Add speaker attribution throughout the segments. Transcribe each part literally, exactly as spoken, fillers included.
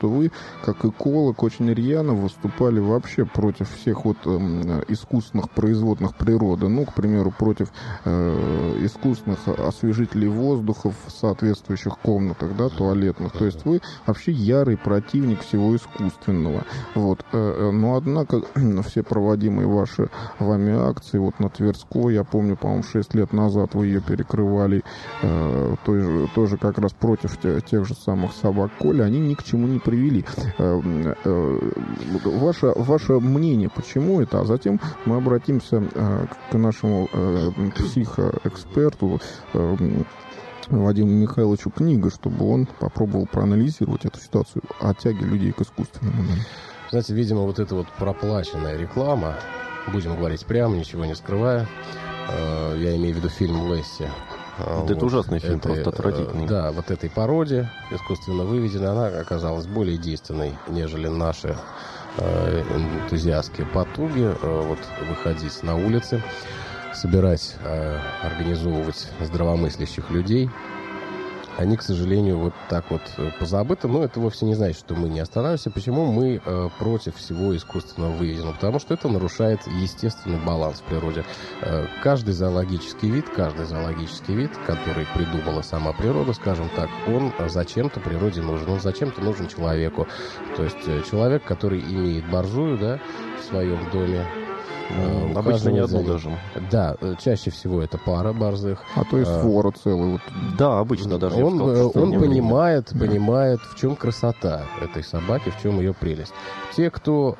Speaker 1: что вы, как эколог, очень рьяно выступали вообще против всех вот э, искусственных производных природы. Ну, к примеру, против э, искусственных освежителей воздуха в соответствующих комнатах, да, туалетных. То есть вы вообще ярый противник всего искусственного. Вот. Но, однако, все проводимые ваши вами акции, вот на Тверской, я помню, по-моему, шесть лет назад вы ее перекрывали, э, тоже, тоже как раз против те, тех же самых собак Колли, они ни к чему не привели. Э, э, ваше, ваше мнение, почему это? А затем мы обратимся э, к нашему э, психоэксперту, э, Вадиму Михайловичу Книга, чтобы он попробовал проанализировать эту ситуацию о тяге людей к искусственному.
Speaker 2: Знаете, видимо, вот эта вот проплаченная реклама, будем говорить прямо, ничего не скрывая, э, я имею в виду фильм Лесси.
Speaker 3: Это вот, ужасный фильм, этой, просто отвратительный.
Speaker 2: Да, вот этой пародии, искусственно выведенной, она оказалась более действенной, нежели наши э, энтузиастские потуги э, вот, выходить на улицы, собирать, э, организовывать здравомыслящих людей. Они, к сожалению, вот так вот позабыты. Но это вовсе не значит, что мы не останавливаемся. Почему мы э, против всего искусственного выведенного? Потому что это нарушает естественный баланс в природе. Э, каждый зоологический вид, каждый зоологический вид, который придумала сама природа, скажем так, он зачем-то природе нужен. Он зачем-то нужен человеку. То есть э, человек, который имеет борзую, да, в своем доме,
Speaker 3: Uh, обычно не одну даже.
Speaker 2: Да, чаще всего это пара борзых.
Speaker 1: А то есть свора целая. Вот.
Speaker 3: Да, обычно даже.
Speaker 2: Он,
Speaker 3: сказал,
Speaker 2: он понимает, да. понимает, в чем красота этой собаки, в чем ее прелесть. Те, кто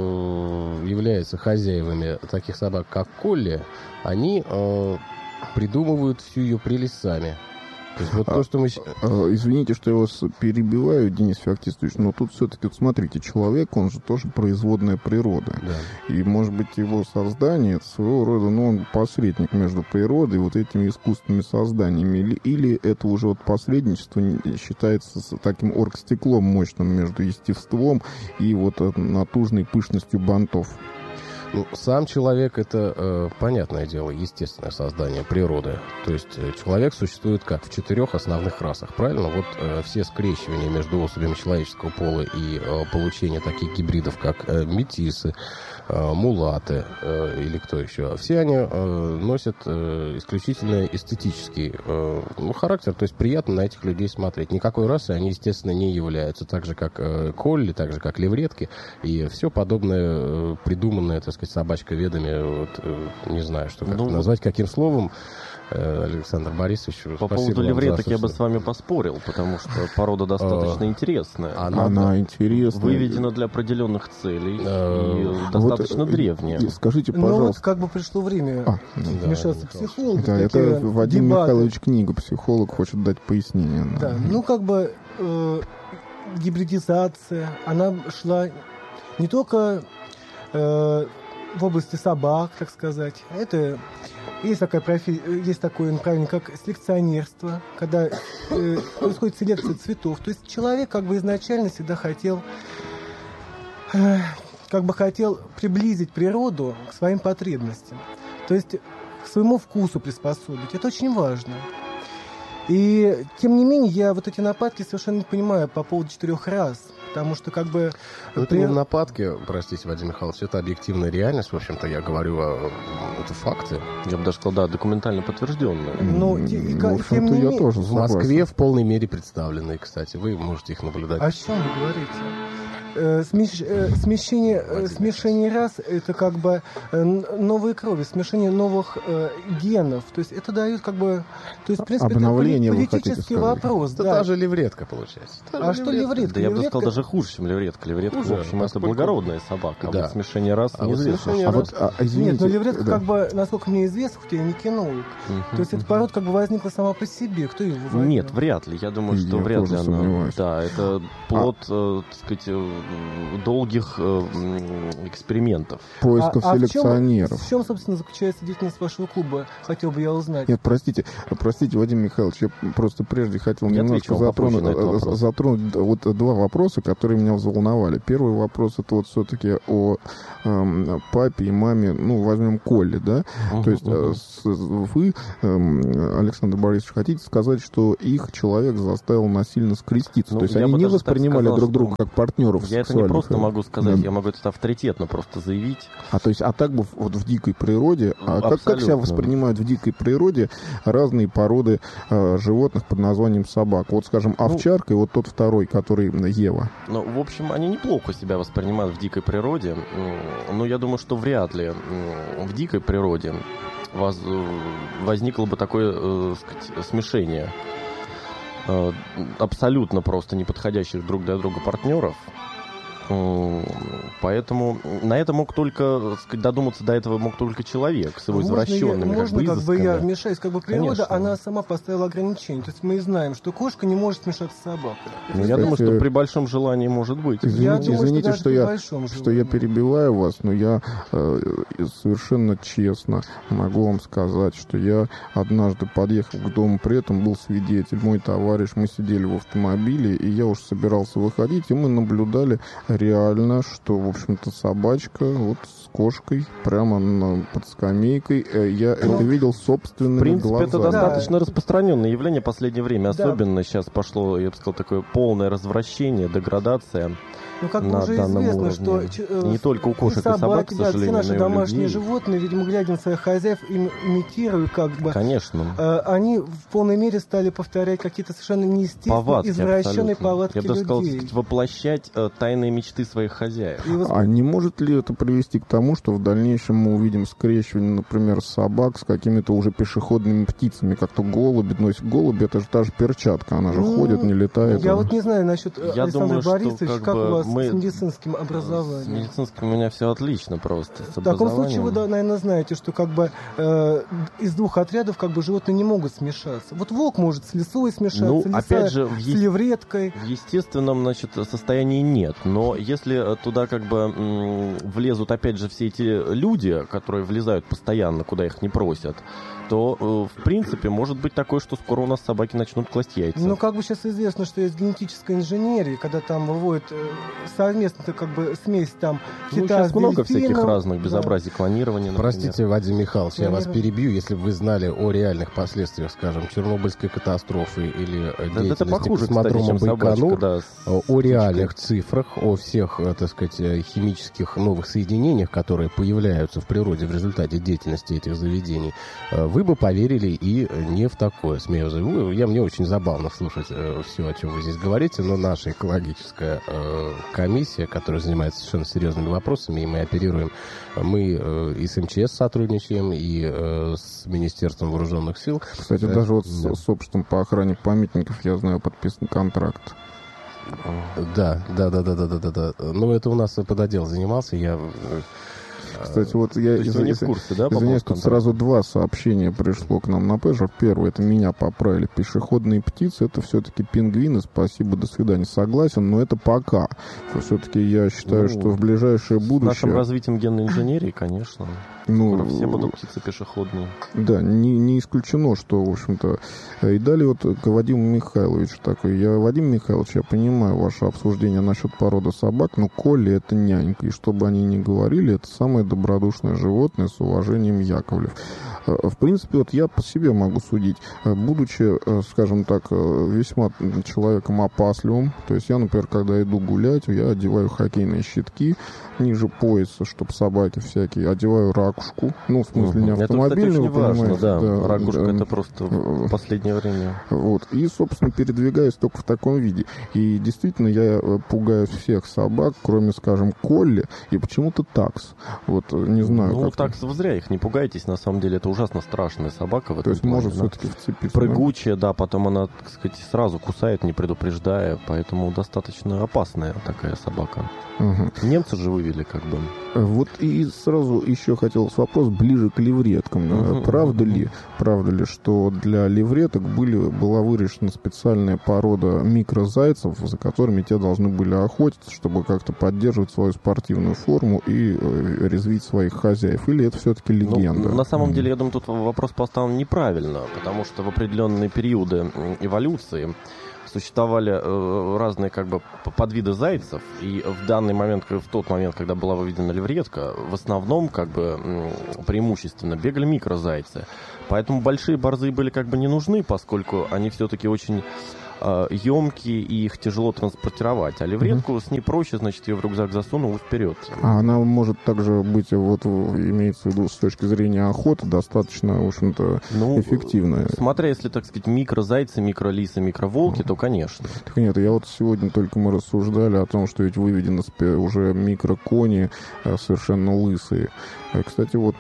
Speaker 2: э, является хозяевами таких собак, как Колли, они э, придумывают всю ее прелесть сами. То есть, вот то, что мы...
Speaker 1: Извините, что я вас перебиваю, Денис Феоктистович, но тут все-таки, вот смотрите, человек, он же тоже производная природы. Да. И, может быть, его создание, это своего рода, ну, он посредник между природой и вот этими искусственными созданиями. Или, или это уже вот посредничество считается таким оргстеклом мощным между естеством и вот натужной пышностью бантов.
Speaker 2: Ну, сам человек — это, э, понятное дело, естественное создание природы. То есть э, человек существует как? В четырех основных расах, правильно? Вот э, все скрещивания между особями человеческого пола и э, получение таких гибридов, как э, метисы, э, мулаты э, или кто еще, все они э, носят э, исключительно эстетический э, ну, характер, то есть приятно на этих людей смотреть. Никакой расы они, естественно, не являются, так же, как э, колли, так же, как левретки, и все подобное э, придуманное, так сказать, собачковедами, вот, не знаю, что как ну, назвать, каким словом, Александр Борисович.
Speaker 3: По поводу левреток я бы с вами поспорил, потому что порода достаточно интересная.
Speaker 1: Она, она интересная.
Speaker 3: Выведена для определенных целей и достаточно
Speaker 1: вот,
Speaker 3: древняя.
Speaker 1: Скажите, пожалуйста.
Speaker 4: Ну вот как бы пришло время а, вмешаться да, психолог.
Speaker 1: Да, это Вадим дебаты. Михайлович Книга, психолог, хочет дать пояснение.
Speaker 4: Да, ну как бы э, гибридизация, она шла не только э, в области собак, так сказать. Это есть такая профи... есть такое направление, как селекционерство, когда э, происходит селекция цветов. То есть человек как бы изначально всегда хотел э, как бы хотел приблизить природу к своим потребностям. То есть к своему вкусу приспособить. Это очень важно. И тем не менее я вот эти нападки совершенно не понимаю по поводу четырех рас. Потому что как бы...
Speaker 2: Это при... не нападки, простите, Вадим Михайлович, это объективная реальность, в общем-то, я говорю, о... это факты.
Speaker 3: Я бы даже сказал, да, документально подтвержденные.
Speaker 4: Ну,
Speaker 1: ну, в общем-то, я тоже
Speaker 2: в Москве в полной мере представленные, кстати, вы можете их наблюдать.
Speaker 4: О чем вы говорите? Смещ... Смещение, смешение рас — это как бы новые крови, смешение новых э, генов. То есть это дает как бы... То есть, в принципе,
Speaker 1: обновление,
Speaker 4: это политический вопрос.
Speaker 2: Это
Speaker 4: да.
Speaker 2: та же левретка, получается.
Speaker 4: Та а что левретка?
Speaker 3: Да
Speaker 4: левретка...
Speaker 3: я бы сказал, даже хуже, чем левретка. Левретка,
Speaker 2: Хуже,
Speaker 3: в общем, это благородная собака. А
Speaker 2: да.
Speaker 3: вот смешение рас
Speaker 2: а
Speaker 3: неизвестно.
Speaker 2: Вот
Speaker 1: а вот, а, извините,
Speaker 4: Нет, но левретка,
Speaker 1: да.
Speaker 4: как бы, насколько мне известно, хоть я не кинолог, uh-huh. то есть эта порода как бы возникла сама по себе. Кто ее выводил?
Speaker 3: Нет, вряд ли. Я думаю, что
Speaker 1: я
Speaker 3: вряд ли она...
Speaker 1: сомневаюсь.
Speaker 3: Да, это плод, а... э, так сказать, долгих э, экспериментов.
Speaker 1: Поисков
Speaker 4: а, а
Speaker 1: селекционеров.
Speaker 4: В чем, в чем, собственно, заключается деятельность вашего клуба? Хотел бы я узнать.
Speaker 1: Нет, простите, простите, Вадим Михайлович, я просто прежде хотел
Speaker 3: Я
Speaker 1: немножко
Speaker 3: отвечу вам попозже
Speaker 1: затронуть,
Speaker 3: на этот вопрос.
Speaker 1: затронуть вот два вопроса, которые меня взволновали. Первый вопрос, это вот все-таки о эм, папе и маме, ну, возьмем Колли, да?
Speaker 3: Uh-huh,
Speaker 1: То есть
Speaker 3: uh-huh.
Speaker 1: э, с, вы, эм, Александр Борисович, хотите сказать, что их человек заставил насильно скреститься?
Speaker 3: Ну,
Speaker 1: То есть
Speaker 3: я
Speaker 1: они
Speaker 3: бы
Speaker 1: не
Speaker 3: даже так
Speaker 1: воспринимали
Speaker 3: сказал,
Speaker 1: друг друга
Speaker 3: что
Speaker 1: как партнеров
Speaker 3: Я это не
Speaker 1: сексуальных,
Speaker 3: просто
Speaker 1: э,
Speaker 3: могу сказать,
Speaker 1: да.
Speaker 3: я могу это авторитетно просто заявить.
Speaker 1: А то есть, а так бы вот в дикой природе, а как, как себя
Speaker 3: Абсолютно.
Speaker 1: воспринимают в дикой природе разные породы э, животных под названием собак? Вот, скажем, овчарка и вот тот второй, который Ева.
Speaker 3: Ну, в общем, они неплохо себя воспринимают в дикой природе. М, Но я думаю, что вряд ли м, в дикой природе воз- возникло бы такое, э, сказать, смешение э, абсолютно просто неподходящих друг для друга партнеров. М, Поэтому на это мог только, так сказать, додуматься до этого мог только человек с его
Speaker 4: Можно я-
Speaker 3: извращенными как
Speaker 4: можно,
Speaker 3: бы,
Speaker 4: как бы я
Speaker 3: изысками.
Speaker 4: вмешаюсь, как бы природа,
Speaker 3: Конечно.
Speaker 4: она сама поставила ограничения. То есть мы знаем, что кошка не может смешаться с собакой.
Speaker 3: Ну, я
Speaker 1: Кстати,
Speaker 3: думаю, что при большом желании может быть.
Speaker 1: Извините,
Speaker 4: Я думаю,
Speaker 1: извините,
Speaker 4: даже
Speaker 1: что
Speaker 4: при
Speaker 1: я,
Speaker 4: большом
Speaker 1: что я
Speaker 4: желании.
Speaker 1: перебиваю вас, но я э, совершенно честно могу вам сказать, что я однажды подъехал к дому, при этом был свидетель, мой товарищ, мы сидели в автомобиле, и я уже собирался выходить, и мы наблюдали реально, что, в общем-то, собачка вот с кошкой прямо на, под скамейкой. Э, Я
Speaker 4: Ну,
Speaker 1: это видел
Speaker 3: В
Speaker 1: собственными
Speaker 3: принципе,
Speaker 1: глазами.
Speaker 3: это достаточно распространенное явление в последнее время.
Speaker 4: Да.
Speaker 3: Особенно сейчас пошло, я бы сказал, такое полное развращение, деградация.
Speaker 4: Ну, как бы
Speaker 3: на
Speaker 4: уже
Speaker 3: данном
Speaker 4: известно,
Speaker 3: уровне.
Speaker 4: что ч- э,
Speaker 3: Не только у кошек и собак,
Speaker 4: собаки,
Speaker 3: к
Speaker 4: да,
Speaker 3: сожалению,
Speaker 4: все наши
Speaker 3: но и у
Speaker 4: домашние
Speaker 3: людей.
Speaker 4: животные, видимо, глядя на своих хозяев, им имитируя, как бы,
Speaker 3: Конечно.
Speaker 4: э, они в полной мере стали повторять какие-то совершенно неестественные,
Speaker 3: Повадки
Speaker 4: извращенные
Speaker 3: абсолютно.
Speaker 4: повадки
Speaker 3: Я бы даже сказал,
Speaker 4: людей.
Speaker 3: сказать, воплощать э, тайные мечты своих хозяев.
Speaker 4: И вот-
Speaker 1: А не может ли это привести к тому, что в дальнейшем мы увидим скрещивание, например, собак с какими-то уже пешеходными птицами, как-то голуби? Но есть голуби, это же та же перчатка, она же
Speaker 4: Ну,
Speaker 1: ходит, не летает.
Speaker 4: Я
Speaker 1: а-
Speaker 4: вот не знаю насчет э,
Speaker 3: Я
Speaker 4: Александра
Speaker 3: думаю, что
Speaker 4: Борисовича,
Speaker 3: как
Speaker 4: как,
Speaker 3: бы
Speaker 4: у вас
Speaker 3: мы-
Speaker 4: с медицинским
Speaker 3: С
Speaker 4: образованием.
Speaker 3: медицинским у меня все отлично просто. С
Speaker 4: В таком случае вы,
Speaker 3: образованием.
Speaker 4: да, наверное, знаете, что как бы э, из двух отрядов как бы животные не могут смешаться. Вот волк может с лисой смешаться,
Speaker 3: Ну,
Speaker 4: лиса
Speaker 3: опять же, в
Speaker 4: с
Speaker 3: е-
Speaker 4: левреткой.
Speaker 3: В естественном, значит, состоянии нет. Но если э, туда как бы м, влезут, опять же, все эти люди, которые влезают постоянно, куда их не просят, то, э, в принципе, может быть такое, что скоро у нас собаки начнут класть яйца.
Speaker 4: Ну, как бы сейчас известно, что есть генетическая инженерия, когда там выводят э, совместно как бы смесь там
Speaker 3: Ну,
Speaker 4: кита
Speaker 3: сейчас
Speaker 4: с
Speaker 3: много
Speaker 4: дельфином.
Speaker 3: всяких разных
Speaker 4: Да.
Speaker 3: безобразий, клонирования, например.
Speaker 2: Простите, Вадим Михайлович, я вас
Speaker 4: Наверное.
Speaker 2: перебью. Если бы вы знали о реальных последствиях, скажем, Чернобыльской катастрофы или
Speaker 3: Да, это
Speaker 2: деятельности
Speaker 3: похуже, кстати,
Speaker 2: космодрома
Speaker 3: чем собачка,
Speaker 2: Байконур,
Speaker 3: да, с
Speaker 2: о
Speaker 3: птичкой.
Speaker 2: реальных цифрах, о всех, э, так сказать, э, химических новых соединениях, которые появляются в природе в результате деятельности этих заведений, э, вы бы поверили и не в такое, смею заявить. Вы- Я, мне очень забавно слушать все, о чем вы здесь говорите, но наша экологическая э, комиссия, которая занимается совершенно серьезными вопросами, и мы оперируем, мы э, и с эм че эс сотрудничаем, и э, с Министерством вооруженных сил.
Speaker 1: Кстати,
Speaker 2: Да,
Speaker 1: даже вот
Speaker 2: да.
Speaker 1: с, с обществом по охране памятников, я знаю, подписан контракт.
Speaker 2: Да, да, да, да, да, да, да, да. Ну, это у нас подотдел занимался, я... э,
Speaker 1: Кстати, вот я
Speaker 3: То есть вы не в
Speaker 1: извиняюсь,
Speaker 3: курсе, да, по
Speaker 1: извиняюсь,
Speaker 3: поводу
Speaker 1: тут сразу два сообщения пришло к нам на пэджер. Первое, это меня поправили. Пешеходные птицы, это все-таки пингвины. Спасибо, до свидания. Согласен, но это пока. Все-таки я считаю,
Speaker 3: Ну,
Speaker 1: что в ближайшее
Speaker 3: С нашим
Speaker 1: будущее...
Speaker 3: развитием генной инженерии, конечно.
Speaker 1: Ну,
Speaker 3: Скоро все будут птицы пешеходные.
Speaker 1: Да, не, не исключено, что, в общем-то... И далее вот к Вадиму Михайловичу такой. Я, Вадим Михайлович, я понимаю ваше обсуждение насчет породы собак, но Колли это нянька. И что бы они ни говорили, это самое добродушное животное, с уважением, Яковлев. В принципе, вот я по себе могу судить. Будучи, скажем так, весьма человеком опасливым, то есть я, например, когда иду гулять, я одеваю хоккейные щитки ниже пояса, чтобы собаки всякие, одеваю ракушку, ну, в смысле, не
Speaker 3: Это, кстати,
Speaker 1: автомобильную,
Speaker 3: очень
Speaker 1: вы
Speaker 3: важно,
Speaker 1: понимаете,
Speaker 3: да. Ракушка
Speaker 1: да.
Speaker 3: это просто в последнее время.
Speaker 1: Вот. И, собственно, передвигаюсь только в таком виде. И действительно, я пугаю всех собак, кроме, скажем, Колли и почему-то такс. Вот вот не знаю.
Speaker 3: Ну, так вы зря их не пугайтесь. На самом деле, это ужасно страшная собака. В этом
Speaker 1: То есть
Speaker 3: плане.
Speaker 1: может
Speaker 3: Она
Speaker 1: все-таки вцепиться.
Speaker 3: прыгучая, да, потом она, так сказать, сразу кусает, не предупреждая, поэтому достаточно опасная такая собака.
Speaker 1: Угу.
Speaker 3: Немцы же вывели, как бы.
Speaker 1: Вот и сразу еще хотелось вопрос ближе к левреткам.
Speaker 3: Uh-huh,
Speaker 1: правда
Speaker 3: uh-huh.
Speaker 1: ли, правда ли, что для левреток были, была выращена специальная порода микрозайцев, за которыми те должны были охотиться, чтобы как-то поддерживать свою спортивную форму и э, резвить своих хозяев? Или это все-таки легенда?
Speaker 3: Ну, на самом деле, я думаю, тут вопрос поставлен неправильно, потому что в определенные периоды эволюции существовали э, разные как бы подвиды зайцев, и в данный момент, в тот момент, когда была выведена левретка, в основном как бы э, преимущественно бегали микрозайцы. Поэтому большие борзы были как бы не нужны, поскольку они все-таки очень э, емкие и их тяжело транспортировать. А левретку mm-hmm. с ней проще, значит, ее в рюкзак засунул и вперед.
Speaker 1: А она может также быть, вот имеется в виду с точки зрения охоты, достаточно, в общем-то, ну, эффективная.
Speaker 3: Смотря, если, так сказать, микрозайцы, микролисы, микроволки, mm-hmm. то, конечно.
Speaker 1: Так нет, я вот сегодня только мы рассуждали о том, что ведь выведены уже микрокони совершенно лысые. Кстати, вот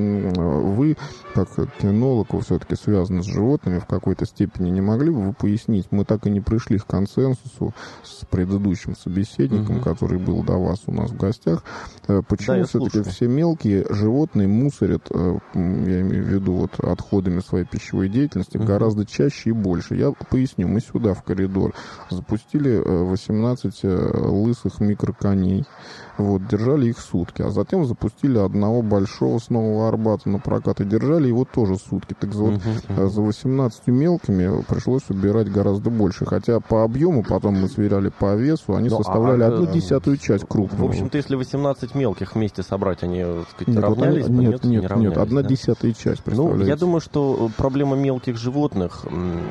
Speaker 1: вы, как кинолог, вы все-таки связаны с животными в какой-то степени, не могли бы вы пояснить? Мы так и не пришли к консенсусу с предыдущим собеседником, угу. который был до вас у нас в гостях. Почему да, все-таки слушаю. Все мелкие животные мусорят, я имею в виду вот отходами своей пищевой деятельности, угу. гораздо чаще и больше? Я поясню. Мы сюда, в коридор, запустили восемнадцать лысых микроконей. Вот, держали их сутки, а затем запустили одного большого с Нового Арбата на прокат и держали его тоже сутки. Так вот, uh-huh, uh-huh. за восемнадцатью мелкими пришлось убирать гораздо больше. Хотя по объему, потом мы сверяли по весу, они ну, составляли а, одну а, десятую часть крупного.
Speaker 3: В общем-то, если восемнадцать мелких вместе собрать, они, так сказать,
Speaker 1: нет,
Speaker 3: равнялись?
Speaker 1: Вот, нет, нет,
Speaker 3: не равнялись,
Speaker 1: нет, одна
Speaker 3: да?
Speaker 1: десятая часть,
Speaker 3: Ну, я думаю, что проблема мелких животных,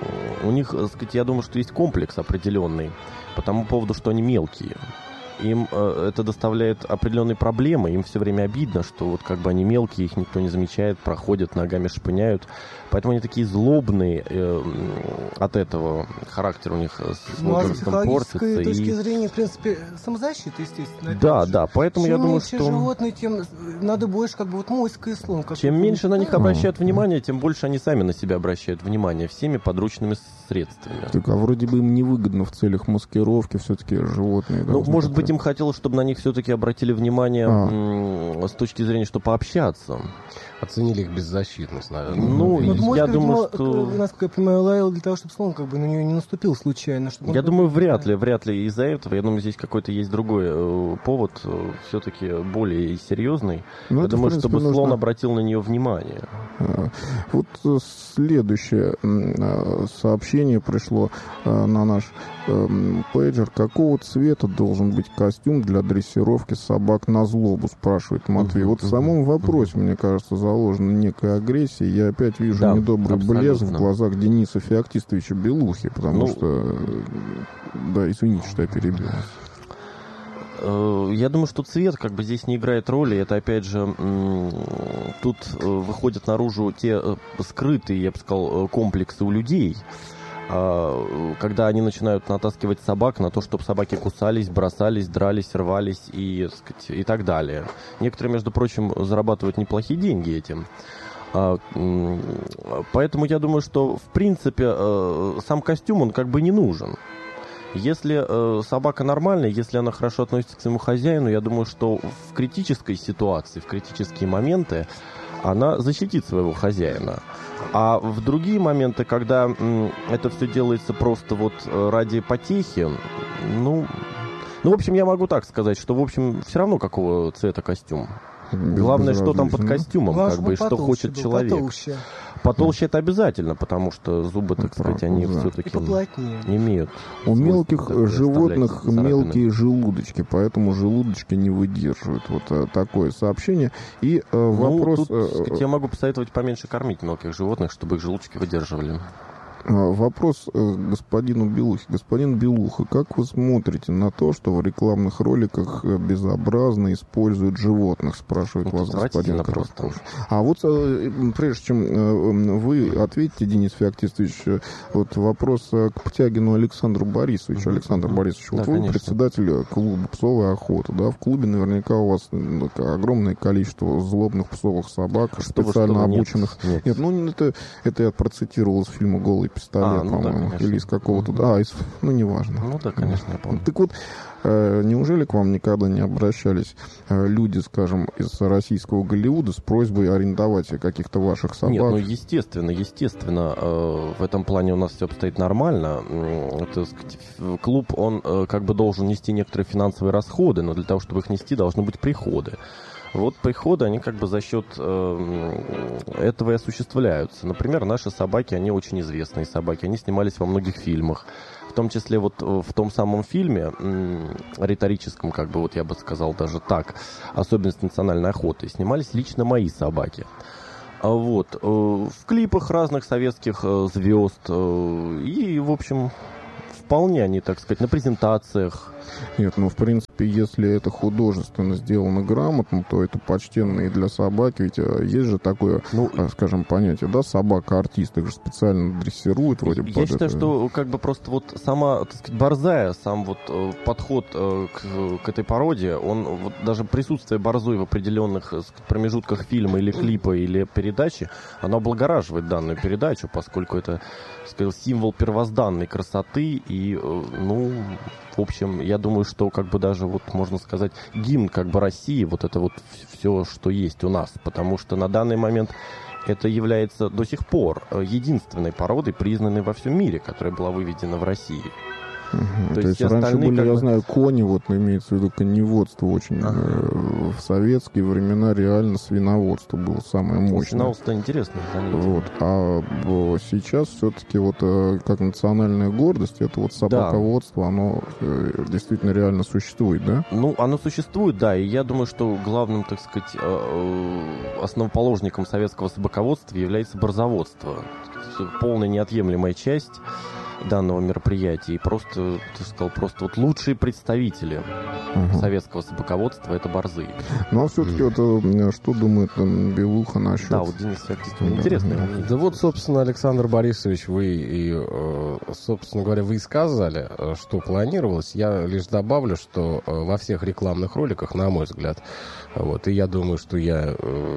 Speaker 3: у них, так сказать, я думаю, что есть комплекс определенный по тому поводу, что они мелкие. Им э, это доставляет определенные проблемы, им все время обидно, что вот как бы они мелкие, их никто не замечает, проходят, ногами шпыняют. Поэтому они такие злобные, э, от этого характер у них с
Speaker 4: ну,
Speaker 3: возрастом
Speaker 4: а с
Speaker 3: портится.
Speaker 4: С точки
Speaker 3: и...
Speaker 4: зрения, в принципе, самозащиты, естественно.
Speaker 3: Да, да, поэтому
Speaker 4: чем
Speaker 3: я думаю,
Speaker 4: что...
Speaker 3: что...
Speaker 4: Чем меньше животные, тем надо больше, как бы, вот моська и слон.
Speaker 3: Чем меньше на них обращают внимание, тем больше они сами на себя обращают внимание всеми подручными средствами.
Speaker 1: Так, а вроде бы им невыгодно в целях маскировки все-таки животные.
Speaker 3: Ну, может быть, им хотелось, чтобы на них все-таки обратили внимание а. м- с точки зрения, что пообщаться.
Speaker 2: Оценили их беззащитность, наверное.
Speaker 3: Ну,
Speaker 4: вот
Speaker 3: я
Speaker 4: моська,
Speaker 3: думаю,
Speaker 4: видимо,
Speaker 3: что...
Speaker 4: Насколько я понимаю, лаял для того, чтобы слон как бы на нее не наступил случайно. Чтобы
Speaker 3: я
Speaker 4: он...
Speaker 3: думаю, вряд ли, вряд ли из-за этого. Я думаю, здесь какой-то есть другой э, повод, э, все-таки более серьезный. Ну, я думаю, принципе, чтобы нужно... слон обратил на нее внимание.
Speaker 1: А, вот следующее э, сообщение пришло э, на наш э, пейджер. Какого цвета должен быть костюм для дрессировки собак на злобу, спрашивает Матвей. Uh-huh, вот в самом вопросе, uh-huh. мне кажется, заложена некая агрессия. Я опять вижу да, недобрый абсолютно. Блеск в глазах Дениса Феоктистовича Белухи, потому ну, что... Да, извините, что я перебил.
Speaker 3: Я думаю, что цвет как бы здесь не играет роли. Это, опять же, тут выходят наружу те скрытые, я бы сказал, комплексы у людей, когда они начинают натаскивать собак на то, чтобы собаки кусались, бросались, дрались, рвались и, так сказать, и так далее. Некоторые, между прочим, зарабатывают неплохие деньги этим. Поэтому я думаю, что, в принципе, сам костюм, он как бы не нужен. Если собака нормальная, если она хорошо относится к своему хозяину, я думаю, что в критической ситуации, в критические моменты она защитит своего хозяина. А в другие моменты, когда м, это все делается просто вот ради потехи, ну, ну, в общем, я могу так сказать, что, в общем, все равно какого цвета костюм. Главное, что там под костюмом, Ваш как бы, и что хочет был, человек. Потолще. Потолще это обязательно, потому что зубы, так ну, сказать, они да. все-таки имеют.
Speaker 1: У мелких животных мелкие желудочки, поэтому желудочки не выдерживают. Вот такое сообщение. И э,
Speaker 3: ну,
Speaker 1: вопрос...
Speaker 3: Тут, э, сказать, я могу посоветовать поменьше кормить мелких животных, чтобы их желудочки выдерживали.
Speaker 1: Вопрос господину Белухе. Господин Белуха, как вы смотрите на то, что в рекламных роликах безобразно используют животных, спрашивает
Speaker 3: Это
Speaker 1: вас господин
Speaker 3: просто.
Speaker 1: Коротков. А вот прежде чем вы ответите, Денис Феоктистович, вот вопрос к Птягину Александру Борисовичу. Mm-hmm. Александр mm-hmm. Борисович, вот да, вы конечно. председатель клуба «Псовая охота», да, в клубе наверняка у вас огромное количество злобных псовых собак, что специально вы, что обученных. Нет, нет. нет, ну это, это я процитировал из фильма «Голый пистолет», а, ну, по-моему, да, или из какого-то... Mm-hmm. А, из... ну, неважно.
Speaker 3: Ну да, конечно, я помню.
Speaker 1: Так вот, э, неужели к вам никогда не обращались э, люди, скажем, из российского Голливуда с просьбой арендовать каких-то ваших собак?
Speaker 3: Нет, ну, естественно, естественно, э, в этом плане у нас все обстоит нормально. Э, так сказать, клуб, он э, как бы должен нести некоторые финансовые расходы, но для того, чтобы их нести, должны быть приходы. Вот приходы, они как бы за счет э, этого и осуществляются. Например, наши собаки, они очень известные собаки, они снимались во многих фильмах. В том числе вот в том самом фильме, э, риторическом, как бы вот я бы сказал даже так, «Особенность национальной охоты», снимались лично мои собаки. А вот, э, в клипах разных советских э, звезд э, и, в общем, вполне они, так сказать, на презентациях.
Speaker 1: Нет, ну, в принципе, если это художественно сделано грамотно, то это почтенно и для собаки. Ведь есть же такое, ну, скажем, понятие, да, собака-артист, их же специально дрессируют вроде бы.
Speaker 3: Я считаю, это... что как бы просто вот сама, так сказать, борзая, сам вот подход к, к этой породе, он вот даже присутствие борзой в определенных, сказать, промежутках фильма или клипа или передачи, оно облагораживает данную передачу, поскольку это, сказать, символ первозданной красоты и, ну, в общем, я думаю, что как бы даже вот можно сказать гимн как бы России, вот это вот все, что есть у нас, потому что на данный момент это является до сих пор единственной породой, признанной во всем мире, которая была выведена в России.
Speaker 1: Угу. То, То есть раньше были, как я бы... знаю, кони, вот имеется в виду коневодство очень. Ага. Э, в советские времена реально свиноводство было самое мощное.
Speaker 3: Свиноводство интересное занятие.
Speaker 1: Вот. А сейчас все-таки вот как национальная гордость, это вот собаководство, да. Оно э, действительно реально существует, да?
Speaker 3: Ну, оно существует, да, и я думаю, что главным, так сказать, основоположником советского собаководства является борзоводство. Полная неотъемлемая часть данного мероприятия, и просто, ты сказал, просто вот лучшие представители угу. советского собаководства — это борзы.
Speaker 1: Ну, а все-таки mm. вот что думает там Белуха насчет...
Speaker 3: Да, вот Денис Феоктистович, интересно.
Speaker 2: Mm. Да вот, собственно, Александр Борисович, вы и, собственно говоря, вы и сказали, что планировалось. Я лишь добавлю, что во всех рекламных роликах, на мой взгляд, вот, и я думаю, что я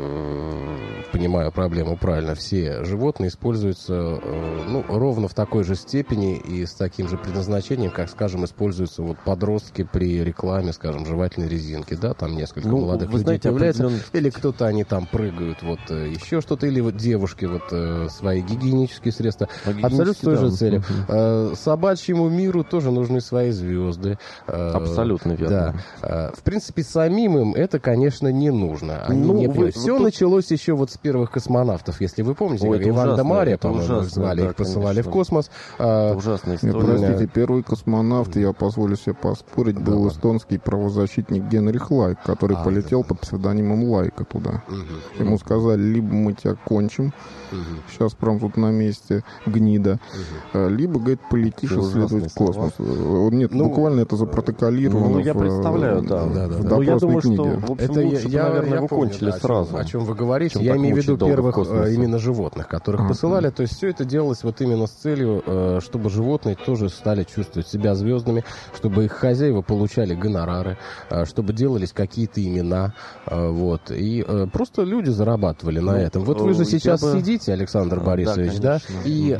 Speaker 2: э, понимаю проблему правильно, все животные используются э, ну, ровно в такой же степени и с таким же предназначением, как, скажем, используются вот подростки при рекламе, скажем, жевательной резинки, да, там несколько ну, молодых людей знаете, появляется, определенно... или кто-то они там прыгают, вот еще что-то, или вот девушки вот э, свои гигиенические средства, абсолютно с той же целью. Uh-huh. Э, собачьему миру тоже нужны свои звезды. Э,
Speaker 3: абсолютно верно.
Speaker 2: Да. Э, в принципе, самим им это, конечно, не нужно. Они ну, не вы, Все вы началось тут... еще вот с первых космонавтов, если вы помните, Ой, Иван да Мария, по-моему, их звали, да, их посылали конечно. в космос.
Speaker 3: Это ужасная история.
Speaker 1: Нет, простите, первый космонавт, я позволю себе поспорить, да, был да. эстонский правозащитник Генрих Лайк, который а, полетел да. под псевдонимом Лайка туда. Угу. Ему сказали, либо мы тебя кончим, угу. сейчас прям тут на месте гнида, угу. либо, говорит, полетишь исследовать в космос. Нет, ну, буквально это запротоколировано.
Speaker 3: Ну, я представляю, в, да. да, да, да. Ну, я думаю, книге. Что, в общем,
Speaker 2: это
Speaker 3: лучше,
Speaker 2: я,
Speaker 3: наверное,
Speaker 2: я
Speaker 3: его
Speaker 2: помню,
Speaker 3: кончили
Speaker 2: да,
Speaker 3: сразу.
Speaker 2: О чем, о чем вы говорите. Я имею в виду первых именно животных, которых а, посылали. То есть все это делалось вот именно с целью, чтобы животные тоже стали чувствовать себя звездами, чтобы их хозяева получали гонорары, чтобы делались какие-то имена, вот, и просто люди зарабатывали на этом. Вот вы же сейчас бы... сидите, Александр Борисович, да, да и...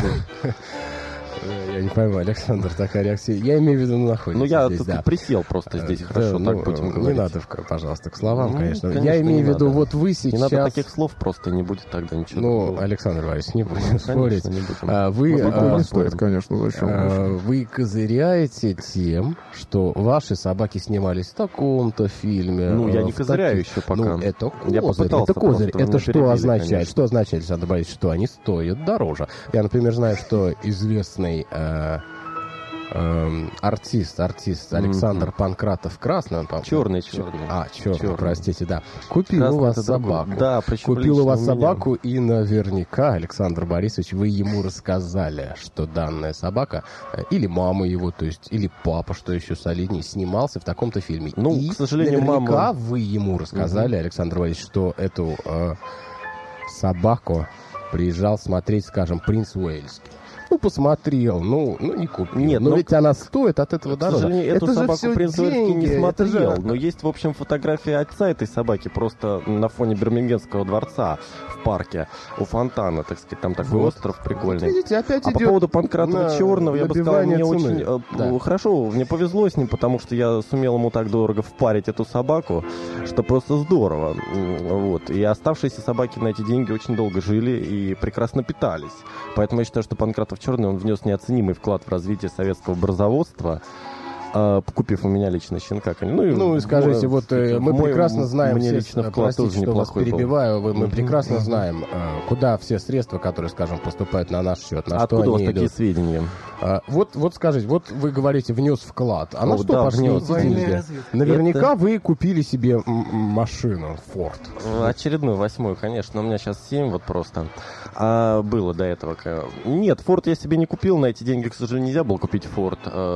Speaker 2: Я не пойму, Александр, такая реакция. Я имею в виду, ну, находится
Speaker 3: Ну, я
Speaker 2: здесь,
Speaker 3: тут
Speaker 2: да.
Speaker 3: присел просто здесь, да, хорошо, ну, так будем
Speaker 2: не
Speaker 3: говорить.
Speaker 2: Не надо, пожалуйста, к словам, ну, конечно.
Speaker 3: конечно.
Speaker 2: Я имею в виду,
Speaker 3: надо.
Speaker 2: вот вы сейчас...
Speaker 3: Не надо таких слов, просто не будет тогда ничего.
Speaker 2: Ну,
Speaker 3: такого.
Speaker 2: Александр Борисович, не будем
Speaker 3: ну,
Speaker 2: спорить.
Speaker 3: Не будем.
Speaker 2: А, вы,
Speaker 1: а, не стоит, конечно, зачем?
Speaker 2: А, вы козыряете тем, что ваши собаки снимались в таком-то фильме.
Speaker 3: Ну, я не козыряю таки... еще пока.
Speaker 2: Ну, это козырь, я это козырь. Это что перебили, означает? Конечно. Что означает, Александр Борисович, что они стоят дороже? Я, например, знаю, что известный... э, артист, артист Александр mm-hmm. Панкратов Красный, он, по-моему.
Speaker 3: Черный, черный.
Speaker 2: А, черный, черный. Простите, да. Купил
Speaker 3: Красный
Speaker 2: у вас собаку.
Speaker 3: Другой. Да,
Speaker 2: Купил у вас собаку, и наверняка, Александр Борисович, вы ему рассказали, что данная собака, или мама его, то есть, или папа, что еще солиднее, снимался в таком-то фильме.
Speaker 3: Ну,
Speaker 2: и
Speaker 3: к сожалению,
Speaker 2: наверняка
Speaker 3: мама...
Speaker 2: вы ему рассказали, угу. Александр Борисович, что эту э, собаку приезжал смотреть, скажем, принц Уэльский. Ну, посмотрел, ну, ну не купил. Нет, но, но ведь она стоит от этого дороже.
Speaker 3: К сожалению, эту
Speaker 2: это
Speaker 3: собаку принц Уэльский не смотрел.
Speaker 2: Же...
Speaker 3: Но есть, в общем, фотография отца этой собаки просто на фоне Бирмингемского дворца в парке у фонтана, так сказать, там такой вот. Остров прикольный. Вот видите, опять а по поводу Панкратова Черного, я бы сказал, мне цены. очень да. хорошо, мне повезло с ним, потому что я сумел ему так дорого впарить эту собаку, что просто здорово. Вот. И оставшиеся собаки на эти деньги очень долго жили и прекрасно питались. Поэтому я считаю, что Панкратов Черный, он внес неоценимый вклад в развитие советского образоводства, э, купив у меня лично щенка. Ну, и,
Speaker 2: ну, и скажите, мой, вот э, мы мой, прекрасно знаем,
Speaker 3: мне
Speaker 2: все,
Speaker 3: лично вклад
Speaker 2: простите,
Speaker 3: тоже
Speaker 2: что вас перебиваю, вы, мы
Speaker 3: mm-hmm.
Speaker 2: прекрасно mm-hmm. знаем, э, куда все средства, которые, скажем, поступают на наш счет, на
Speaker 3: Откуда
Speaker 2: что
Speaker 3: у вас
Speaker 2: они
Speaker 3: такие
Speaker 2: идут.
Speaker 3: сведения?
Speaker 2: А, вот, вот скажите, вот вы говорите, внес вклад, а на что
Speaker 3: да,
Speaker 2: пошли
Speaker 3: внес.
Speaker 2: эти деньги? Наверняка это... вы купили себе м- машину Ford.
Speaker 3: Очередную, восьмую, конечно, у меня сейчас семь вот просто. А было до этого. Нет, Ford я себе не купил, на эти деньги, к сожалению, нельзя было купить Ford.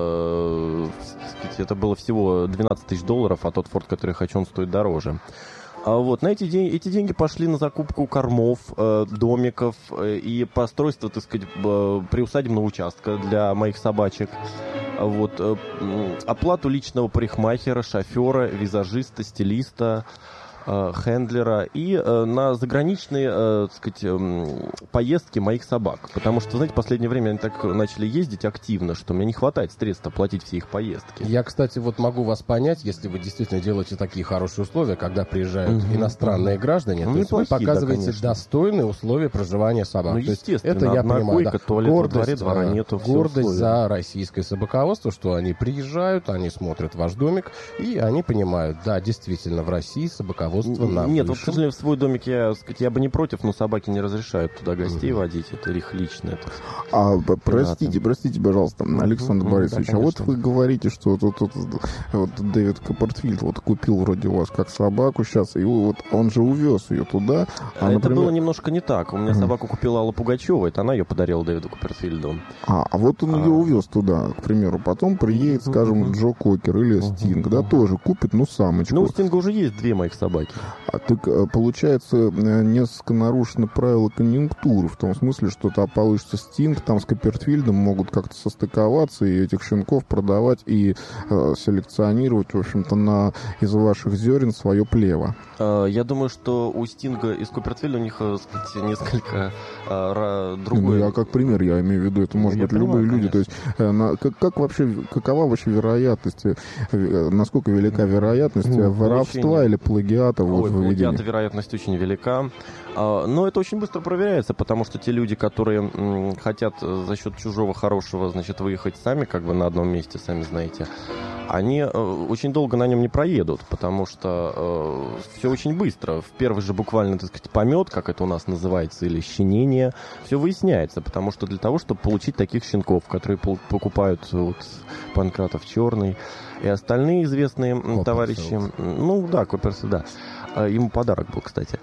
Speaker 3: Это было всего двенадцать тысяч долларов, а тот Ford, который я хочу, он стоит дороже. А вот, на эти деньги, эти деньги пошли на закупку кормов, э, домиков э, и постройство, так сказать, э, приусадебного участка для моих собачек. Вот, э, оплату личного парикмахера, шофера, визажиста, стилиста, э, хендлера и э, на заграничные, э, так сказать, э, поездки моих собак. Потому что, знаете, в последнее время они так начали ездить активно, что мне не хватает средств оплатить все их поездки.
Speaker 2: Я, кстати, вот могу вас понять, если вы действительно делаете такие хорошие условия, когда приезжают mm-hmm. иностранные граждане, ну, то есть вы показываете да, достойные условия проживания собак.
Speaker 3: Ну,
Speaker 2: то есть
Speaker 3: естественно,
Speaker 2: это я понимаю,
Speaker 3: койка,
Speaker 2: да.
Speaker 3: туалет,
Speaker 2: гордость,
Speaker 3: дворе, двора нету,
Speaker 2: гордость за российское собаководство, что они приезжают, они смотрят ваш домик, и они понимают, да, действительно, в России собаководство на
Speaker 3: Нет, вот, к сожалению, в свой домик я, сказать, я бы не против, но собаки не разрешают туда гостей mm-hmm. водить, это их личное. Это...
Speaker 1: А, простите, простите, пожалуйста, Александр mm-hmm. Борисович, да, а вот вы говорите, что вот, вот, вот Дэвид Копперфильд вот купил вроде у вас как собаку сейчас, и вот он же увез ее туда.
Speaker 3: А, это например... было немножко не так. У меня mm-hmm. собаку купила Алла Пугачева, это она ее подарила Дэвиду Копперфильду.
Speaker 1: А, а вот он а... ее увез туда, к примеру, потом приедет, скажем, mm-hmm. Джо Кокер или mm-hmm. Стинг, да, тоже купит, ну, самочку.
Speaker 3: Ну, у Стинга уже есть две моих собаки.
Speaker 1: А так, получается, несколько нарушено правило конъюнктуры, в том смысле, что там получится Стинг, там с Копперфильдом могут как-то состыковаться и этих щенков продавать и э, селекционировать, в общем-то, на, из ваших зерен свое плево.
Speaker 3: Я думаю, что у Стинга и с Копперфильда у них, так сказать, несколько а, другое.
Speaker 1: Ну, я как пример, я имею в виду, это может я быть понимаю, любые люди. То есть, э, на, как, как вообще, какова вообще вероятность, э, насколько велика вероятность ну, воровства получение. Или плагиата?
Speaker 3: Ой,
Speaker 1: вот,
Speaker 3: плагиата вероятность очень велика. А, но это очень быстро проверяется, потому что те люди, которые м, хотят за счет чужого хорошего, значит, выехать сами, как бы на одном месте, сами знаете, они э, очень долго на нем не проедут, потому что э, все очень быстро. В первый же буквально, так сказать, помет, как это у нас называется, или щенение, все выясняется, потому что для того, чтобы получить таких щенков, которые по- покупают вот, Панкратов Черный и остальные известные Копперфилд. Товарищи, ну да, Копперфилд, да, ему подарок был, кстати.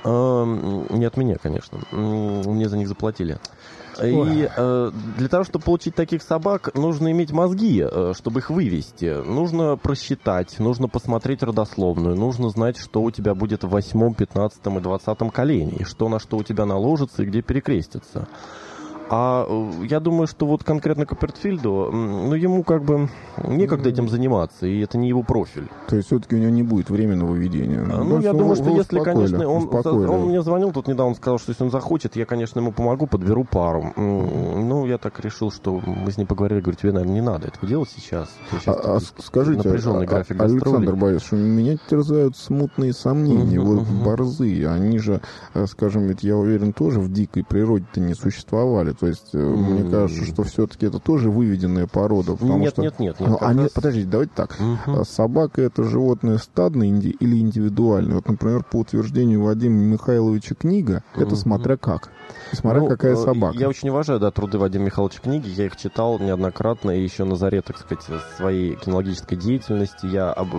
Speaker 3: Не от меня, конечно. Мне за них заплатили. И э, для того, чтобы получить таких собак, нужно иметь мозги, э, чтобы их вывести. Нужно просчитать, нужно посмотреть родословную, нужно знать, что у тебя будет в восьмом, пятнадцатом и двадцатом колене, и что на что у тебя наложится и где перекрестится. А я думаю, что вот конкретно Копперфильду, ну, ему как бы некогда этим заниматься, и это не его профиль.
Speaker 1: То есть все-таки у него не будет временного ведения?
Speaker 3: Ну, ну я думаю, что если, конечно, он, он мне звонил тут недавно, сказал, что если он захочет, я, конечно, ему помогу, подберу пару. Ну, я так решил, что мы с ним поговорили, говорю, тебе, наверное, не надо этого делать сейчас. сейчас
Speaker 1: а, скажите, напряженный а, график Александр Борисович, меня терзают смутные сомнения. Вот борзы, они же, скажем, ведь я уверен, тоже в дикой природе-то не существовали. То есть mm. мне кажется, что все-таки это тоже выведенная порода.
Speaker 3: Нет,
Speaker 1: что...
Speaker 3: нет, нет, нет.
Speaker 1: Ну, а
Speaker 3: раз...
Speaker 1: нет, подождите, давайте так.
Speaker 3: Mm-hmm.
Speaker 1: Собака — это животное стадное инди... или индивидуальное? Вот, например, по утверждению Вадима Михайловича Книга, mm-hmm. это смотря как. Смотря ну, какая собака.
Speaker 3: Я очень уважаю, да, труды Вадима Михайловича Книги. Я их читал неоднократно, и еще на заре, так сказать, своей кинологической деятельности я об...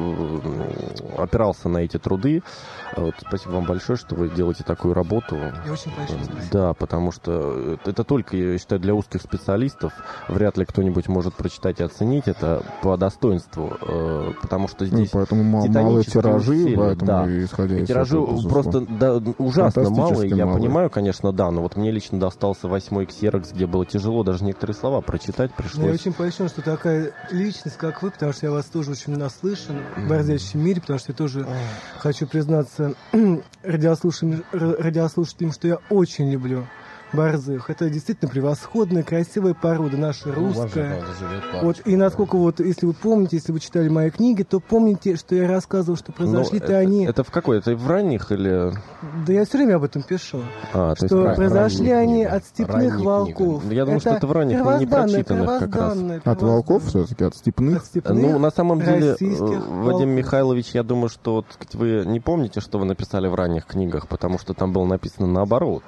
Speaker 3: опирался на эти труды. Вот, спасибо вам большое, что вы делаете такую работу.
Speaker 4: Я очень большое спасибо.
Speaker 3: Да, потому что это только, я считаю, для узких специалистов. Вряд ли кто-нибудь может прочитать и оценить это по достоинству, потому что здесь
Speaker 1: ну, поэтому малые тиражи, усилия, поэтому
Speaker 3: да.
Speaker 1: исходя из
Speaker 3: тиражи
Speaker 1: этого,
Speaker 3: просто да, ужасно малые, я
Speaker 1: малые.
Speaker 3: понимаю, конечно, да, но вот мне лично достался восьмой ксерокс, где было тяжело даже некоторые слова прочитать пришлось.
Speaker 4: Я очень польщен, что такая личность, как вы, потому что я вас тоже очень наслышан в борзящем мире, потому что я тоже хочу признаться радиослушателям, радиослушателям, что я очень люблю борзых. Это действительно превосходная, красивая порода, наша русская. Ну, вот, и насколько вот, если вы помните, если вы читали мои книги, то помните, что я рассказывал, что произошли-то
Speaker 3: это,
Speaker 4: они...
Speaker 3: Это в какой? Это в ранних или...
Speaker 4: Да я все время об этом пишу. А, что произошли они книг. От степных ранних волков.
Speaker 3: Книг. Я думаю, это что это в ранних, не прочитанных как раз.
Speaker 1: От волков все-таки, от степных?
Speaker 4: От степных,
Speaker 3: ну, на самом деле,
Speaker 4: Вадим
Speaker 3: волков. Михайлович, я думаю, что вот, вы не помните, что вы написали в ранних книгах, потому что там было написано наоборот.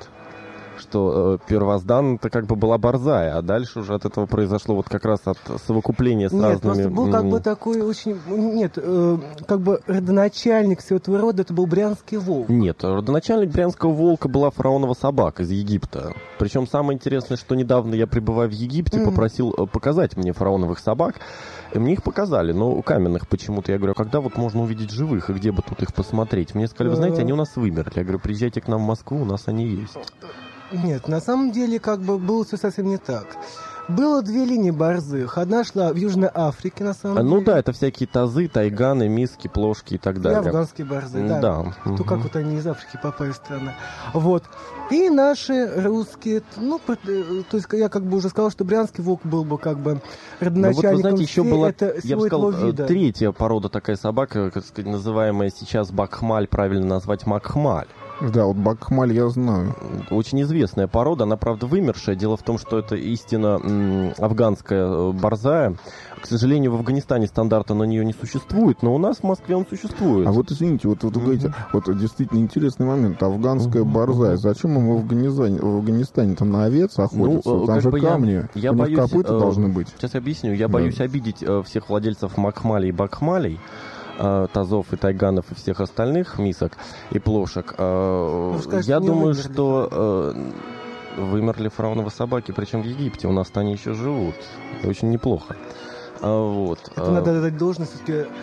Speaker 3: Что э, первозданно-то как бы была борзая, а дальше уже от этого произошло вот как раз от совокупления с
Speaker 4: нет,
Speaker 3: разными...
Speaker 4: Нет, был как бы такой очень... Нет, э, как бы родоначальник всего этого рода, это был брянский волк.
Speaker 3: Нет, родоначальник брянского волка была фараонова собака из Египта. Причем самое интересное, что недавно я, пребывая в Египте, mm. попросил показать мне фараоновых собак. И мне их показали, но у каменных почему-то. Я говорю, а когда вот можно увидеть живых, и где бы тут их посмотреть? Мне сказали, вы знаете, они у нас вымерли. Я говорю, приезжайте к нам в Москву, у нас они есть.
Speaker 4: Нет, на самом деле как бы было все совсем не так. Было две линии борзых. Одна шла в Южной Африке, на самом
Speaker 3: а,
Speaker 4: деле.
Speaker 3: Ну да, это всякие тазы, тайганы, миски, плошки и так далее.
Speaker 4: И афганские борзы, да.
Speaker 3: да.
Speaker 4: То
Speaker 3: угу.
Speaker 4: как вот они из Африки попали в страну. Вот. И наши русские, ну, то есть я как бы уже сказал, что брянский волк был бы как бы родоначальником.
Speaker 3: Ну, вот, вы знаете, еще была,
Speaker 4: это,
Speaker 3: я бы сказал,
Speaker 4: вида.
Speaker 3: Третья порода такая собака, как сказать, называемая сейчас бакхмаль, правильно назвать макхмаль.
Speaker 1: Да, вот бакхмаль я знаю.
Speaker 3: Очень известная порода, она, правда, вымершая. Дело в том, что это истинно м, афганская борзая. К сожалению, в Афганистане стандарта на нее не существует, но у нас в Москве он существует.
Speaker 1: А вот, извините, вот, вот вы говорите, uh-huh. вот действительно интересный момент. Афганская uh-huh. борзая. Зачем им в Афганистане, в Афганистане-то на овец охотятся? Ну, Там же камни,
Speaker 3: я, я
Speaker 1: у них
Speaker 3: боюсь,
Speaker 1: копыта
Speaker 3: э,
Speaker 1: должны быть.
Speaker 3: Сейчас я объясню. Я боюсь да. обидеть э, всех владельцев макхмалей и бакхмалей, тазов и тайганов и всех остальных мисок и плошек. Ну, скажете, я думаю, вымерли. что э, вымерли фараоновы собаки, причем в Египте. У нас-то они еще живут. Это очень неплохо. Вот.
Speaker 4: Это надо отдать должность.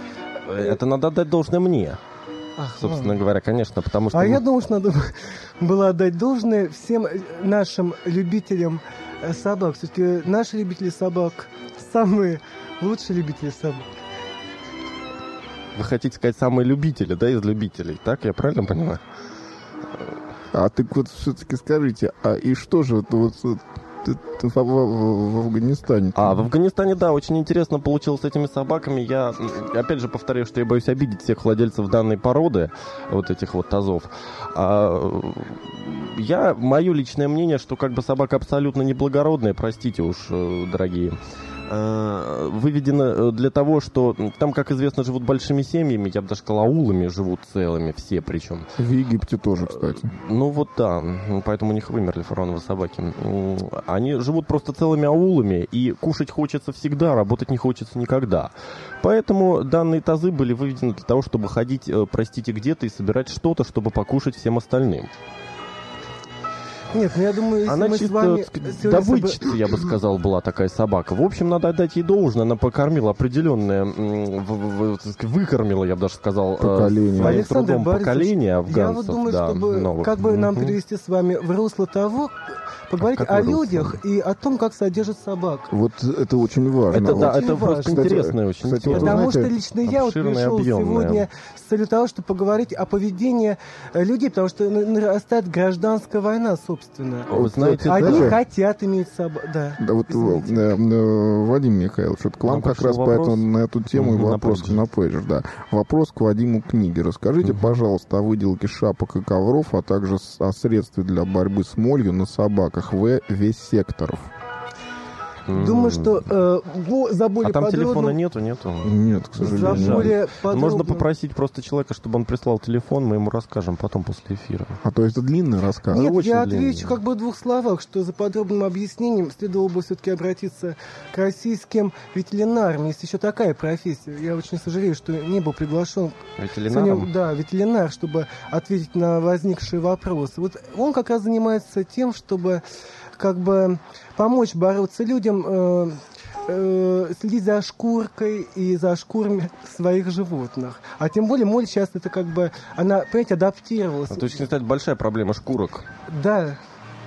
Speaker 3: Это надо отдать должное мне.
Speaker 4: Ах,
Speaker 3: собственно
Speaker 4: ладно.
Speaker 3: говоря, конечно, потому что...
Speaker 4: А мы... я думаю, что надо было отдать должное всем нашим любителям собак. Все-таки наши любители собак самые лучшие любители собак.
Speaker 3: Вы хотите сказать, самые любители, да, из любителей, так? Я правильно понимаю?
Speaker 1: А так вот все-таки скажите, а и что же это вот в, в, в Афганистане?
Speaker 3: А, в Афганистане, да, очень интересно получилось с этими собаками. Я, опять же, повторяю, что я боюсь обидеть всех владельцев данной породы, вот этих вот тазов. А, я, мое личное мнение, что как бы собака абсолютно неблагородная, простите уж, дорогие, выведено для того, что там, как известно, живут большими семьями, я бы даже сказал, аулами живут целыми, все причем.
Speaker 1: В Египте тоже, кстати.
Speaker 3: Ну вот да, поэтому у них вымерли фараоновые собаки. Они живут просто целыми аулами, и кушать хочется всегда, работать не хочется никогда. Поэтому данные тазы были выведены для того, чтобы ходить, простите, где-то и собирать что-то, чтобы покушать всем остальным.
Speaker 4: Нет, ну я думаю, если
Speaker 3: она
Speaker 4: мы
Speaker 3: чисто,
Speaker 4: с вами...
Speaker 3: добытчица, собой... я бы сказал, была такая собака. В общем, надо отдать ей должное. Она покормила определенное, выкормила, я бы даже сказал,
Speaker 1: поколение.
Speaker 3: своим трудом поколение афганцев.
Speaker 4: Я вот думаю,
Speaker 3: да,
Speaker 4: чтобы
Speaker 3: новых.
Speaker 4: как бы нам перевести с вами в русло того, поговорить
Speaker 3: а
Speaker 4: о людях и о том, как содержат собак.
Speaker 1: Вот это очень важно.
Speaker 3: Это,
Speaker 1: вот.
Speaker 3: да, это
Speaker 4: важно.
Speaker 3: просто интересно очень.
Speaker 1: Кстати,
Speaker 4: Потому
Speaker 1: знаете,
Speaker 4: что лично я вот пришел сегодня с целью того, чтобы поговорить о поведении людей, потому что нарастает гражданская война, собственно.
Speaker 3: Вы знаете,
Speaker 4: Они
Speaker 1: знаете,
Speaker 4: хотят иметь собак. Да,
Speaker 1: да вот, э, Вадим Михайлович, вот к вам как раз поэтому на эту тему
Speaker 3: угу,
Speaker 1: и вопрос на пейджер, да. Вопрос к Вадиму Книге. Расскажите, угу. пожалуйста, о выделке шапок и ковров, а также о средстве для борьбы с молью на собак. знаках В весь секторов.
Speaker 4: Думаю, что э, бо- за более
Speaker 3: А там
Speaker 4: подробно...
Speaker 3: телефона нету, нету?
Speaker 1: Нет, к
Speaker 4: За
Speaker 1: сожалению.
Speaker 4: более подробно...
Speaker 3: Можно попросить просто человека, чтобы он прислал телефон, мы ему расскажем потом после эфира.
Speaker 1: А то есть это длинный рассказ?
Speaker 4: Нет,
Speaker 3: очень
Speaker 4: я
Speaker 3: длинный.
Speaker 4: отвечу как бы в двух словах, что за подробным объяснением следовало бы все-таки обратиться к российским ветеринарам. Есть еще такая профессия. Я очень сожалею, что не был приглашен
Speaker 3: Ветеринаром?
Speaker 4: сегодня, да, ветеринар, чтобы ответить на возникшие вопросы. Вот он как раз занимается тем, чтобы как бы помочь бороться людям, э, э, следить за шкуркой и за шкурами своих животных. А тем более моль сейчас это как бы, она, понимаете, адаптировалась.
Speaker 3: А, то есть, кстати, большая проблема шкурок.
Speaker 4: Да.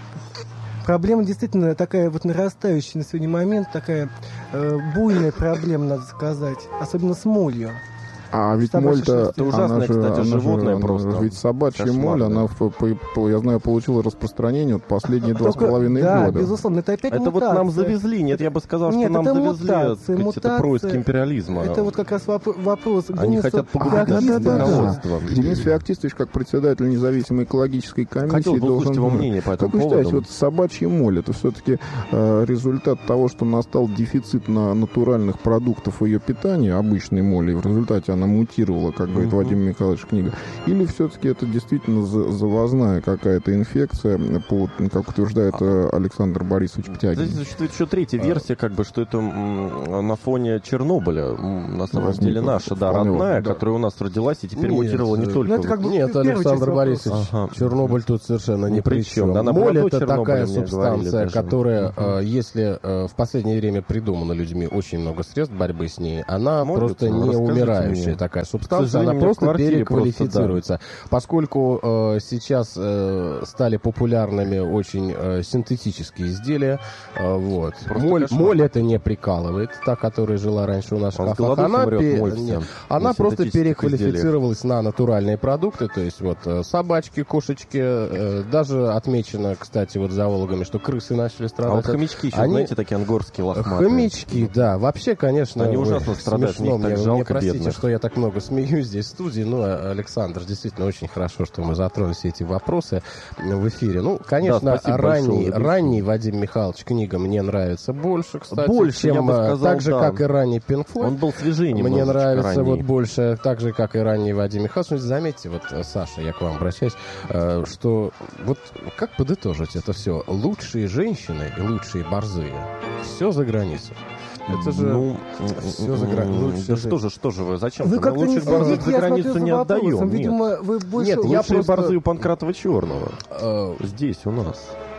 Speaker 4: Проблема действительно такая вот нарастающая на сегодня момент, такая э, буйная проблема, надо сказать. Особенно с молью.
Speaker 1: А ведь
Speaker 4: Собачья
Speaker 1: моль-то,
Speaker 4: шерсть.
Speaker 3: Это ужасное,
Speaker 1: она же,
Speaker 3: кстати,
Speaker 1: она же-
Speaker 3: животное
Speaker 1: она же-
Speaker 3: просто.
Speaker 1: Ведь собачья
Speaker 3: Кошмар,
Speaker 1: моль,
Speaker 3: да.
Speaker 1: она, по- по- по- я знаю, получила распространение вот последние два с
Speaker 4: Только-
Speaker 1: половиной
Speaker 4: да,
Speaker 1: года.
Speaker 4: безусловно, это опять
Speaker 3: Это вот
Speaker 4: мутация.
Speaker 3: нам завезли. Нет, я бы сказал,
Speaker 4: Нет,
Speaker 3: что нам
Speaker 4: это
Speaker 3: завезли
Speaker 4: мутация,
Speaker 3: так сказать, это
Speaker 4: мутация.
Speaker 3: происки империализма.
Speaker 4: Это вот как раз воп- вопрос.
Speaker 3: Они
Speaker 4: Денису
Speaker 3: хотят погубить наше
Speaker 4: Феоктистовичу.
Speaker 1: Да, да, да.
Speaker 3: руководство.
Speaker 1: Денис Феоктистович, как председатель независимой экологической комиссии,
Speaker 3: Хотел бы
Speaker 1: должен...
Speaker 3: услышать его мнение по
Speaker 1: Как
Speaker 3: этому
Speaker 1: вы считаете,
Speaker 3: поводу.
Speaker 1: вот собачья моль, это все-таки э, результат того, что настал дефицит на натуральных продуктов ее питания, обычной моли, и в результате она мутировала, как говорит
Speaker 3: Мгм.
Speaker 1: Вадим Михайлович книга, или все-таки это действительно за- завозная какая-то инфекция, по, как утверждает э, Александр Борисович Птягин?
Speaker 3: Здесь существует еще третья версия, как бы, что это м, на фоне Чернобыля, м, на самом
Speaker 1: Возникла.
Speaker 3: деле наша, да,
Speaker 1: Вполне
Speaker 3: родная,
Speaker 1: возможно, да.
Speaker 3: которая у нас родилась и теперь
Speaker 2: Нет,
Speaker 3: мутировала не
Speaker 2: э,
Speaker 3: только.
Speaker 4: ну, это как
Speaker 3: вот-
Speaker 4: бы
Speaker 2: Нет,
Speaker 4: первая
Speaker 2: Александр
Speaker 4: часть
Speaker 2: Борисович,
Speaker 3: вопроса. Ага.
Speaker 2: Чернобыль тут совершенно
Speaker 3: Ни
Speaker 2: ни
Speaker 3: при
Speaker 2: при
Speaker 3: чем.
Speaker 2: чем.
Speaker 3: Да, на
Speaker 2: Моль —
Speaker 3: молодой
Speaker 2: это
Speaker 3: Чернобыль
Speaker 2: такая
Speaker 3: мне говорили
Speaker 2: субстанция,
Speaker 3: даже.
Speaker 2: которая,
Speaker 3: Мгм.
Speaker 2: э, если э, в последнее время придумано людьми очень много средств борьбы с ней, она
Speaker 3: Моль,
Speaker 2: просто
Speaker 3: вот,
Speaker 2: не
Speaker 3: расскажите
Speaker 2: умирающая
Speaker 3: мне.
Speaker 2: такая
Speaker 3: К
Speaker 2: субстанция,
Speaker 3: сожалению,
Speaker 2: она
Speaker 3: у меня в
Speaker 2: просто
Speaker 3: квартире просто,
Speaker 2: переквалифицируется. Поскольку э, сейчас э, стали популярными очень э, синтетические изделия, э, вот.
Speaker 3: Просто
Speaker 2: Моль,
Speaker 3: кошмар.
Speaker 2: моль это не прикалывает, та, которая жила раньше у нас в
Speaker 3: Он с
Speaker 2: шкафах.
Speaker 3: голодухи
Speaker 2: Она,
Speaker 3: умрет,
Speaker 2: пе-
Speaker 3: моль
Speaker 2: нет,
Speaker 3: всем.
Speaker 2: она
Speaker 3: На
Speaker 2: просто
Speaker 3: синтетических
Speaker 2: переквалифицировалась на натуральные продукты, то есть вот э, собачки, кошечки, э, даже отмечено, кстати, вот зоологами, что крысы начали
Speaker 3: А
Speaker 2: страдать.
Speaker 3: вот хомячки еще,
Speaker 2: Они-
Speaker 3: знаете, такие ангорские лохматые.
Speaker 2: Хомячки, да. Вообще, конечно,
Speaker 3: Они
Speaker 2: ой,
Speaker 3: ужасно страдают,
Speaker 2: смешно.
Speaker 3: мне их так
Speaker 2: Мне,
Speaker 3: жалко,
Speaker 2: мне простите,
Speaker 3: бедных.
Speaker 2: что я так много смеюсь здесь в студии. Ну, а, Александр, действительно, очень хорошо, что мы затронули все эти вопросы в эфире. Ну, конечно,
Speaker 3: Да, спасибо
Speaker 2: ранний,
Speaker 3: большое, Вадим.
Speaker 2: ранний Вадим Михайлович книга мне нравится больше, кстати,
Speaker 3: Больше,
Speaker 2: чем
Speaker 3: я бы
Speaker 2: а,
Speaker 3: сказал,
Speaker 2: так же,
Speaker 3: да.
Speaker 2: как и ранний Pink Floyd.
Speaker 3: Он был свежее
Speaker 2: Мне
Speaker 3: немножечко
Speaker 2: нравится
Speaker 3: ранний.
Speaker 2: вот больше, так же, как и ранний Вадим Михайлович. Ну, заметьте, вот, э, Саша, я к вам обращаюсь, э, что вот как подытожить это все? Лучшие женщины и лучшие борзые. Все за границей. Это же
Speaker 3: Ну,
Speaker 2: всё за гра-
Speaker 3: м,
Speaker 2: лучше
Speaker 3: да
Speaker 2: жить.
Speaker 3: что же, что же вы, зачем?
Speaker 4: Вы
Speaker 3: Мы
Speaker 4: как-то не
Speaker 3: лучших борзых
Speaker 4: следите,
Speaker 3: за
Speaker 4: я смотрю,
Speaker 3: границу
Speaker 4: за
Speaker 3: не
Speaker 4: вопросом.
Speaker 3: отдаем. Нет.
Speaker 4: Видимо, вы больше...
Speaker 2: Нет, я
Speaker 3: Лучшие
Speaker 2: просто-
Speaker 3: борзые Панкратова Черного.
Speaker 2: э,
Speaker 3: Здесь у нас.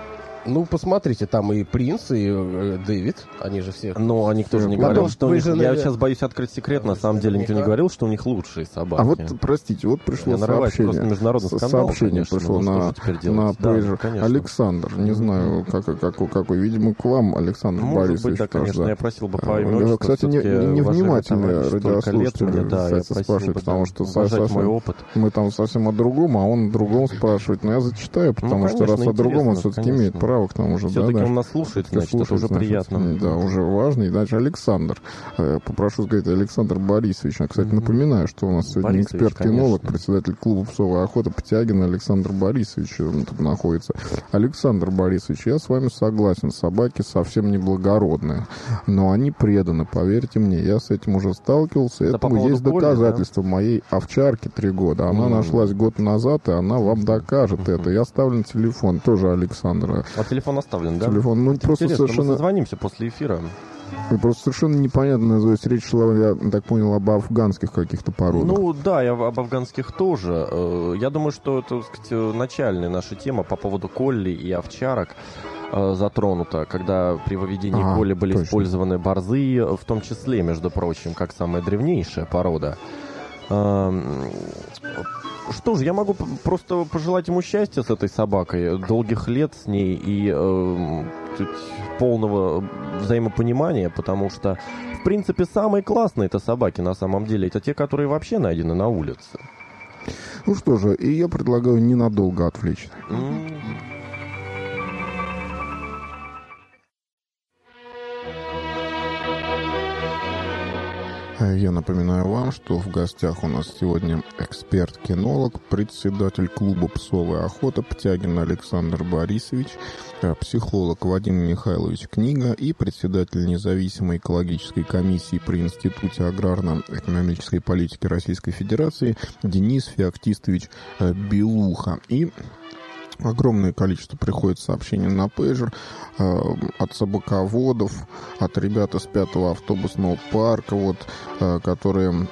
Speaker 2: ну, посмотрите, там и принц, и э, Дэвид, они же все...
Speaker 3: Но а никто же не
Speaker 2: Потом
Speaker 3: говорил, что у
Speaker 2: вы
Speaker 3: них...
Speaker 2: же,
Speaker 3: Я
Speaker 2: наверное-
Speaker 3: сейчас боюсь открыть секрет, на самом деле никто не
Speaker 2: Наверняка.
Speaker 3: говорил, что у них лучшие собаки.
Speaker 1: А вот, простите, вот пришло
Speaker 3: Я нарываюсь
Speaker 1: сообщение.
Speaker 3: просто международный
Speaker 1: С-
Speaker 3: скандал,
Speaker 1: сообщение
Speaker 3: конечно.
Speaker 1: пришло
Speaker 3: Ну, что
Speaker 1: на,
Speaker 3: же теперь
Speaker 1: на
Speaker 3: делать? Да,
Speaker 1: пейджер.
Speaker 3: конечно.
Speaker 1: Александр, не знаю, как, как, какой, видимо, к вам, Александр
Speaker 3: Может
Speaker 1: Борисович.
Speaker 3: быть, да,
Speaker 1: тоже,
Speaker 3: конечно,
Speaker 1: да.
Speaker 3: я просил бы по
Speaker 1: А,
Speaker 3: имени,
Speaker 1: да,
Speaker 3: отчеству,
Speaker 1: кстати, не-
Speaker 3: всё-таки,
Speaker 1: невнимательные
Speaker 3: уважаемый товарищ, столько лет
Speaker 1: радиослушатели,
Speaker 3: мне, да, я
Speaker 1: кстати,
Speaker 3: просил
Speaker 1: спрашивают,
Speaker 3: бы,
Speaker 1: потому
Speaker 3: да,
Speaker 1: что
Speaker 3: уважать
Speaker 1: Саша-
Speaker 3: мой опыт.
Speaker 1: Мы там совсем о другом, а он о другом спрашивает. Но я зачитаю, потому что
Speaker 3: конечно,
Speaker 1: раз о другом, он
Speaker 3: интересно,
Speaker 1: все-таки
Speaker 3: конечно.
Speaker 1: имеет право к тому же.
Speaker 3: Все-таки
Speaker 1: да, да.
Speaker 3: он нас слушает,
Speaker 1: Всё-таки
Speaker 3: значит, это уже
Speaker 1: слушает, значит,
Speaker 3: приятно.
Speaker 1: Да, уже важно. И дальше Александр. Э, Попрошу сказать, Александр Борисович. Я, кстати,
Speaker 3: Мгм.
Speaker 1: напоминаю, что у нас сегодня
Speaker 3: Борисович,
Speaker 1: эксперт-кинолог,
Speaker 3: конечно.
Speaker 1: председатель клуба «Псовая охота» Птягин Александр Борисович он тут находится. Александр Борисович, я с вами согласен. Собаки совсем не благородные. Но они преданы, поверьте мне. Я с этим уже сталкивался.
Speaker 3: Это по
Speaker 1: Этому
Speaker 3: поводу
Speaker 1: есть
Speaker 3: Коли,
Speaker 1: доказательства моей овчарки три года. Она
Speaker 3: М.
Speaker 1: нашлась год назад, и она вам докажет это. Я оставлен телефон, тоже Александра.
Speaker 3: А телефон оставлен, да?
Speaker 1: Телефон, ну, просто
Speaker 3: Интересно, мы
Speaker 1: совершенно,
Speaker 3: созвонимся после эфира.
Speaker 1: просто совершенно непонятно, то есть речь шла, я так понял, об афганских каких-то породах.
Speaker 3: Ну да, я об афганских тоже. Э, Я думаю, что это, так сказать, начальная наша тема по поводу колли и овчарок э, затронута, когда при выведении
Speaker 1: А,
Speaker 3: колли были
Speaker 1: точно.
Speaker 3: использованы борзые, в том числе, между прочим, как самая древнейшая порода. Эм, Что ж, я могу п- просто пожелать ему счастья с этой собакой, долгих лет с ней и эм, тут полного взаимопонимания, потому что, в принципе, самые классные это собаки на самом деле, это те, которые вообще найдены на улице.
Speaker 1: Ну что же, и я предлагаю ненадолго отвлечься.
Speaker 3: М.
Speaker 1: Я напоминаю вам, что в гостях у нас сегодня эксперт-кинолог, председатель клуба «Псовая охота» Птягин Александр Борисович, психолог Вадим Михайлович Книга и председатель независимой экологической комиссии при Институте аграрно-экономической политики Российской Федерации Денис Феоктистович Белуха. И огромное количество приходит сообщений на пейджер э, от собаководов, от ребят из пятого автобусного парка, вот, э, которые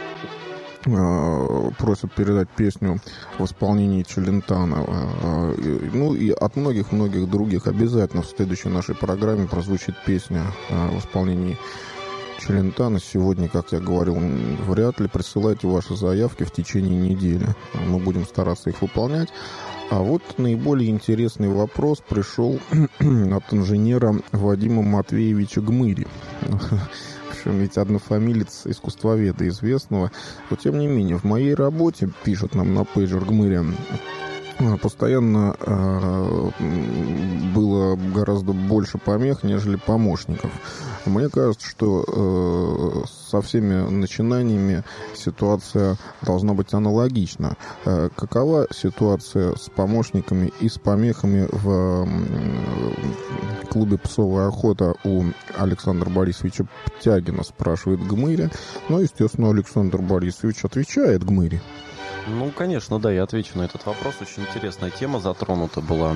Speaker 1: э, просят передать песню в исполнении Челентано. Э, э, ну и от многих-многих других. Обязательно в следующей нашей программе прозвучит песня э, в исполнении Челентано. Сегодня, как я говорил, вряд ли. Присылайте ваши заявки в течение недели. Мы будем стараться их выполнять. А вот наиболее интересный вопрос пришел от инженера Вадима Матвеевича Гмыри. Причем ведь однофамилец искусствоведа известного. Но тем не менее, в моей работе, пишет нам на пейджер Гмыря, постоянно э, было гораздо больше помех, нежели помощников. Мне кажется, что э, со всеми начинаниями ситуация должна быть аналогична. Э, какова ситуация с помощниками и с помехами в э, клубе «Псовая охота» у Александра Борисовича Птягина, спрашивает Гмыря. Ну, естественно, Александр Борисович отвечает Гмыре.
Speaker 3: Ну, конечно, да, я отвечу на этот вопрос. Очень интересная тема затронута была.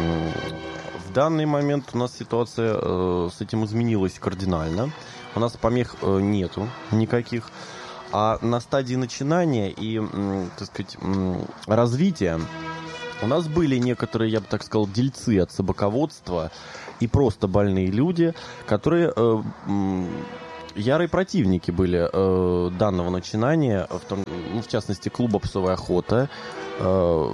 Speaker 3: В данный момент у нас ситуация э, с этим изменилась кардинально. У нас помех э, нету никаких. А на стадии начинания и, э, так сказать, э, развития у нас были некоторые, я бы так сказал, дельцы от собаководства и просто больные люди, которые... Э, э, ярые противники были э, данного начинания, в, том, ну, в частности, клуба «Псовая охота», э,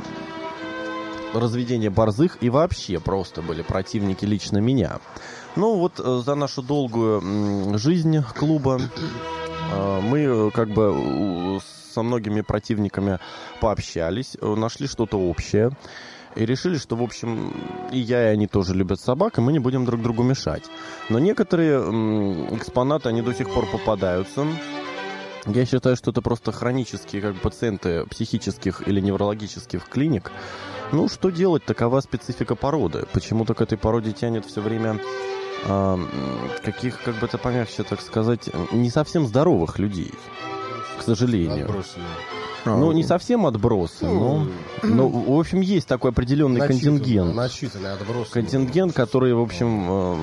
Speaker 3: разведения борзых и вообще просто были противники лично меня. Ну вот э, за нашу долгую э, жизнь клуба э, мы как бы со многими противниками пообщались, э, нашли что-то общее. И решили, что, в общем, и я, и они тоже любят собак, и мы не будем друг другу мешать. Но некоторые м, экспонаты, они до сих пор попадаются. Я считаю, что это просто хронические как бы, пациенты психических или неврологических клиник. Ну, что делать? Такова специфика породы. Почему-то к этой породе тянет все время э, каких, как бы это помягче, так сказать, не совсем здоровых людей, к сожалению.
Speaker 2: Отбросы.
Speaker 3: Ну, не совсем отбросы, но, но, в общем, есть такой определенный
Speaker 2: Начитанный,
Speaker 3: контингент.
Speaker 2: Начитанный отбросы.
Speaker 3: Контингент, который, в общем... Э...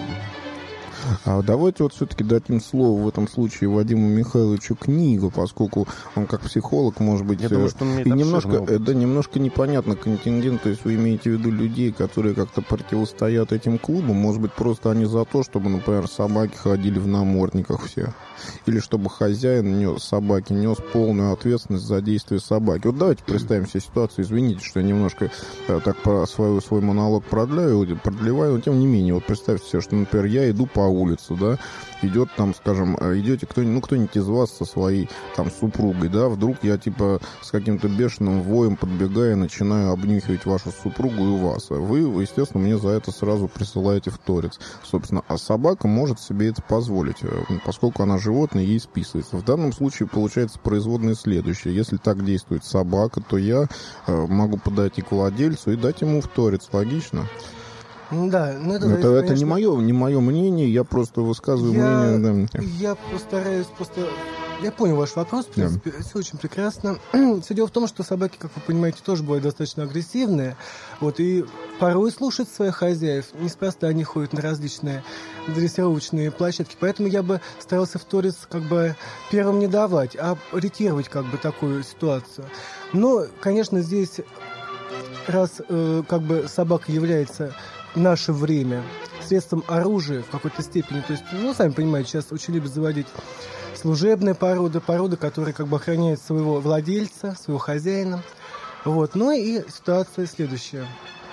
Speaker 1: А давайте вот все-таки дадим слово в этом случае Вадиму Михайловичу Книгу, поскольку он как психолог, может быть,
Speaker 3: Я думаю, что он имеет
Speaker 1: и немножко,
Speaker 3: опыт.
Speaker 1: да, немножко непонятно контингент, то есть вы имеете в виду людей, которые как-то противостоят этим клубам, может быть, просто они за то, чтобы, например, собаки ходили в намордниках все, или чтобы хозяин нес, собаки нес полную ответственность за действия собаки. Вот давайте представим себе ситуацию, извините, что я немножко э, так про свой, свой монолог продляю, продлеваю, но тем не менее, вот представьте себе, что, например, я иду по улице, да, идет там, скажем, идете кто-нибудь, ну, кто-нибудь из вас со своей там супругой, да, вдруг я типа с каким-то бешеным воем подбегаю, начинаю обнюхивать вашу супругу и вас. Вы, естественно, мне за это сразу присылаете вторец. Собственно, а собака может себе это позволить, поскольку она животное, ей списывается. В данном случае получается производное следующее. Если так действует собака, то я э, могу подойти к владельцу и дать ему вторец. Логично?
Speaker 4: Да, но это,
Speaker 1: это,
Speaker 4: зависит,
Speaker 1: это
Speaker 4: конечно,
Speaker 1: не мое, не мое мнение, я просто высказываю
Speaker 4: я,
Speaker 1: мнение. Да.
Speaker 4: Я постараюсь просто... Я понял ваш вопрос, в принципе, да. Все очень прекрасно. Все дело в том, что собаки, как вы понимаете, тоже бывают достаточно агрессивные. Вот, и порой слушают своих хозяев. Неспроста они ходят на различные дрессировочные площадки. Поэтому я бы старался вторец как бы первым не давать, а ретировать как бы такую ситуацию. Но, конечно, здесь, раз э, как бы собака является в наше время средством оружия в какой-то степени, то есть, ну, сами понимаете, сейчас очень любят заводить служебные породы, породы, которые как бы охраняют своего владельца, своего хозяина. Вот. Ну и ситуация следующая.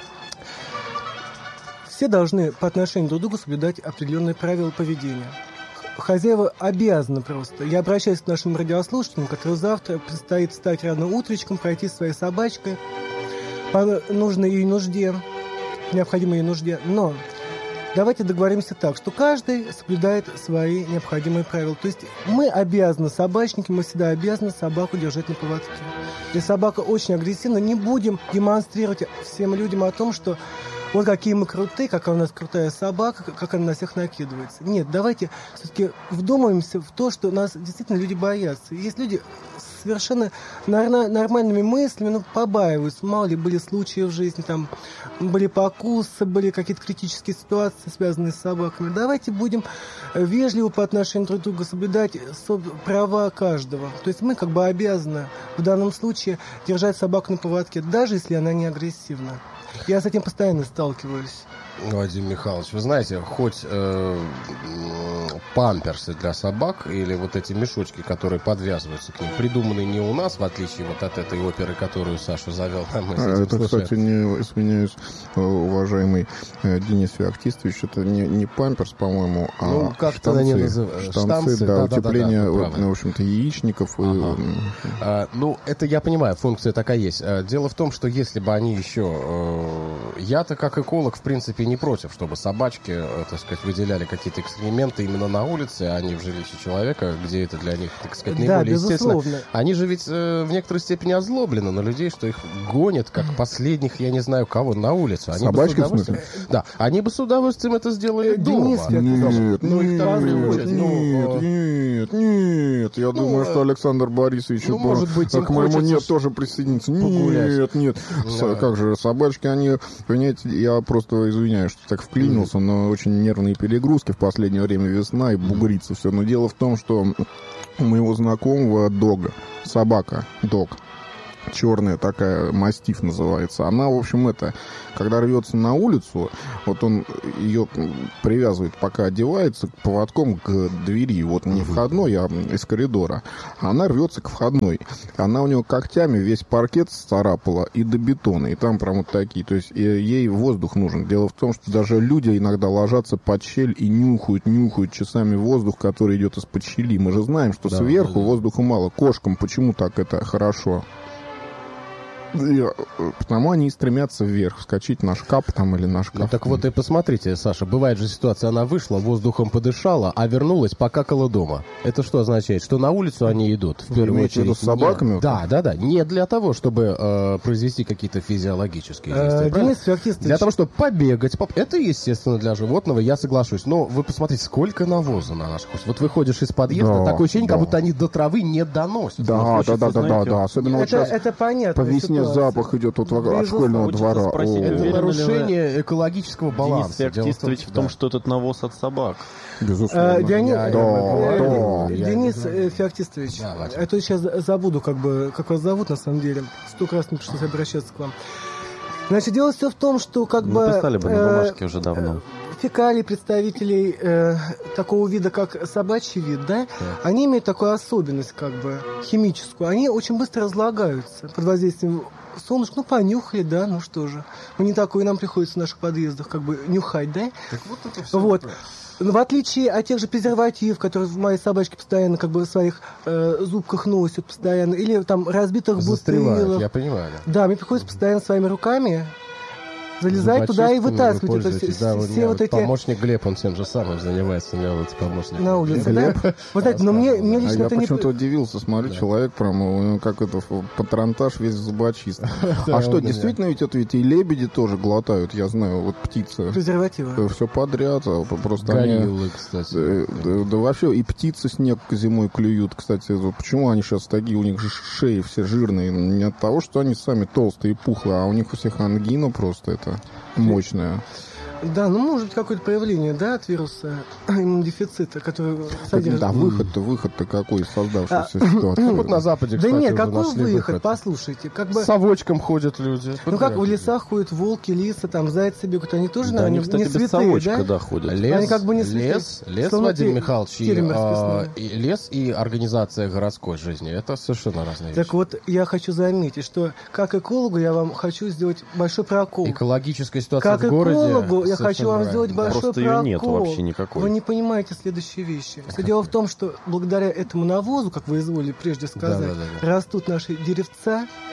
Speaker 4: Все должны по отношению друг к другу соблюдать определенные правила поведения. Хозяева обязаны просто. Я обращаюсь к нашим радиослушателям, которые завтра предстоит встать рано утречком, пройти с своей собачкой по нужной ей нужде, необходимой ей нужде. Но давайте договоримся так, что каждый соблюдает свои необходимые правила. То есть мы обязаны, собачники, мы всегда обязаны собаку держать на поводке. Если собака очень агрессивна, не будем демонстрировать всем людям о том, что вот какие мы крутые, какая у нас крутая собака, как она на всех накидывается. Нет, давайте все-таки вдумаемся в то, что нас действительно люди боятся. Есть люди с совершенно нормальными мыслями, ну, побаиваются. Мало ли были случаи в жизни, там были покусы, были какие-то критические ситуации, связанные с собаками. Давайте будем вежливо по отношению друг к другу соблюдать права каждого. То есть мы как бы обязаны в данном случае держать собаку на поводке, даже если она не агрессивна. Я с этим постоянно сталкиваюсь.
Speaker 2: Вадим Михайлович, вы знаете, хоть э, памперсы для собак или вот эти мешочки, которые подвязываются к ним, придуманы не у нас, в отличие вот от этой оперы, которую Саша завел. Мы
Speaker 1: это,
Speaker 2: слушаем.
Speaker 1: Кстати, не извиняюсь, уважаемый Денис Феоктистович, это не, не памперс, по-моему, а
Speaker 2: ну, как
Speaker 1: штанцы.
Speaker 2: Они называют?
Speaker 1: Штанцы,
Speaker 2: штанцы,
Speaker 1: да,
Speaker 2: да,
Speaker 1: утепление,
Speaker 2: да, да,
Speaker 1: вот, в общем-то, яичников.
Speaker 2: Ага.
Speaker 1: И...
Speaker 2: А, ну, это я понимаю, функция такая есть. Дело в том, что если бы они еще... Э, я-то, как эколог, в принципе, не против, чтобы собачки, э, так сказать, выделяли какие-то экскременты именно на улице, а не в жилище человека, где это для них, так сказать, наиболее
Speaker 4: да,
Speaker 2: естественно.
Speaker 4: Безусловно.
Speaker 2: Они же ведь э, в некоторой степени озлоблены на людей, что их гонят, как последних, я не знаю кого, на улицу. Они
Speaker 1: собачки, в смысле?
Speaker 2: Да, они бы с удовольствием это сделали дома.
Speaker 1: Нет, нет,
Speaker 2: ну, их там приводят,
Speaker 1: нет,
Speaker 2: ну,
Speaker 1: нет, нет. Я
Speaker 2: ну,
Speaker 1: думаю, что Александр Борисович
Speaker 2: ну, может быть,
Speaker 1: к моему
Speaker 2: хочется
Speaker 1: нет тоже присоединиться.
Speaker 2: погулять.
Speaker 1: Нет, нет.
Speaker 2: Да.
Speaker 1: Как же, собачки, они, понимаете, я просто извиняюсь, что так вклинился, mm-hmm. но очень нервные перегрузки в последнее время, весна и бугрится все. Но дело в том, что у моего знакомого дога, собака, дог, черная такая, мастиф называется. Она, в общем, это, когда рвется на улицу, вот он ее привязывает, пока одевается, поводком к двери. Вот не входной, а из коридора. А она рвется к входной. Она у него когтями весь паркет сцарапала и до бетона. И там прям вот такие. То есть ей воздух нужен. Дело в том, что даже люди иногда ложатся под щель и нюхают, нюхают часами воздух, который идет из-под щели. Мы же знаем, что да, сверху да, да. воздуха мало. Кошкам почему так это хорошо? Потому они и стремятся вверх, вскочить на шкаф там или на шкаф.
Speaker 2: Ну, так вот и посмотрите, Саша, бывает же ситуация, она вышла, воздухом подышала, а вернулась, покакала дома. Это что означает? Что на улицу они идут, в первую очередь.
Speaker 1: С собаками?
Speaker 2: Не, да, да, да. Не для того, чтобы э, произвести какие-то физиологические действия.
Speaker 4: Денис Феоктистович.
Speaker 2: Для того, чтобы побегать. Поп... Это естественно для животного, я соглашусь. Но вы посмотрите, сколько навоза на наших. Вот выходишь из подъезда, да, такое ощущение, да. как будто они до травы не доносят.
Speaker 1: Да,
Speaker 2: вот
Speaker 1: да, да, да, да, да. Особенно
Speaker 4: это,
Speaker 1: вот сейчас
Speaker 4: это понятно.
Speaker 1: По весне запах идет вот от школьного двора.
Speaker 3: Это
Speaker 2: нарушение экологического баланса.
Speaker 3: Денис Феоктистович в том, что этот навоз от собак.
Speaker 1: Безусловно.
Speaker 4: А, Денис,
Speaker 1: я, да,
Speaker 4: я,
Speaker 1: да.
Speaker 4: Денис Феоктистович,
Speaker 2: да,
Speaker 4: это сейчас забуду, как бы, как вас зовут на самом деле. Сто раз мне пришлось обращаться к вам. Значит, дело все в том, что как
Speaker 3: Мы
Speaker 4: бы...
Speaker 3: написали бы на бумажке
Speaker 4: э,
Speaker 3: уже давно.
Speaker 4: Фекалии представителей э, такого вида, как собачий вид, да, да, они имеют такую особенность, как бы, химическую. Они очень быстро разлагаются под воздействием солнышка. Ну, понюхали, да, ну что же. Мы не такое, нам приходится в наших подъездах, как бы, нюхать, да.
Speaker 2: Так вот это все.
Speaker 4: Вот. В отличие от тех же презервативов, которые в моей собачке постоянно как бы в своих э, зубках носят постоянно, или там разбитых бутылок.
Speaker 2: Я понимаю. Да,
Speaker 4: да мне приходится постоянно своими руками залезать туда и вытаскивать это все,
Speaker 2: да,
Speaker 4: все вот эти...
Speaker 2: Помощник Глеб, он тем же самым занимается, у него вот помощник.
Speaker 4: На улице, да? Вы знаете, но мне, мне лично
Speaker 1: а
Speaker 4: это
Speaker 1: я
Speaker 4: не...
Speaker 1: почему-то удивился, смотрю, да. человек прям, у него как это, патронтаж весь зубочист. А что, действительно ведь это ведь и лебеди тоже глотают, я знаю, вот птицы.
Speaker 4: Презервативы.
Speaker 1: Все подряд, просто
Speaker 2: Гориллы,
Speaker 1: они...
Speaker 2: кстати.
Speaker 1: Да, да вообще, и птицы снег зимой клюют, кстати. Почему они сейчас такие, у них же шеи все жирные? Не от того, что они сами толстые и пухлые, а у них у всех ангина просто это... мощная.
Speaker 4: Да, ну может быть какое-то проявление, да, от вируса иммунодефицита, который содержит...
Speaker 1: Да, выход-то, выход-то какой из создавшейся а, ситуации.
Speaker 2: Ну, вот на Западе, кстати,
Speaker 4: да нет, какой выход?
Speaker 2: выход?
Speaker 4: Послушайте, как бы...
Speaker 2: С совочком ходят люди.
Speaker 4: Ну как в лесах ходят волки, лисы, там зайцы бегут, они тоже,
Speaker 3: да,
Speaker 4: наверное,
Speaker 3: они, кстати,
Speaker 4: не святые,
Speaker 3: без совочка,
Speaker 4: да?
Speaker 3: да, ходят.
Speaker 2: Лес,
Speaker 4: они как бы не
Speaker 2: лес, лес,
Speaker 4: Словно
Speaker 2: Вадим
Speaker 4: те...
Speaker 2: Михайлович, и, а, и лес и организация городской жизни, это совершенно разные
Speaker 4: так
Speaker 2: вещи.
Speaker 4: Так вот, я хочу заметить, что как экологу я вам хочу сделать большой прокол.
Speaker 2: Экологическая ситуация
Speaker 4: как
Speaker 2: в городе...
Speaker 4: Как экологу я хочу вам сделать большой
Speaker 3: Просто
Speaker 4: прокол.
Speaker 3: ее нет вообще никакой.
Speaker 4: Вы не понимаете следующие вещи. Все дело в том, что благодаря этому навозу, как вы изволили прежде сказать,
Speaker 2: да, да, да, да.
Speaker 4: растут наши деревца,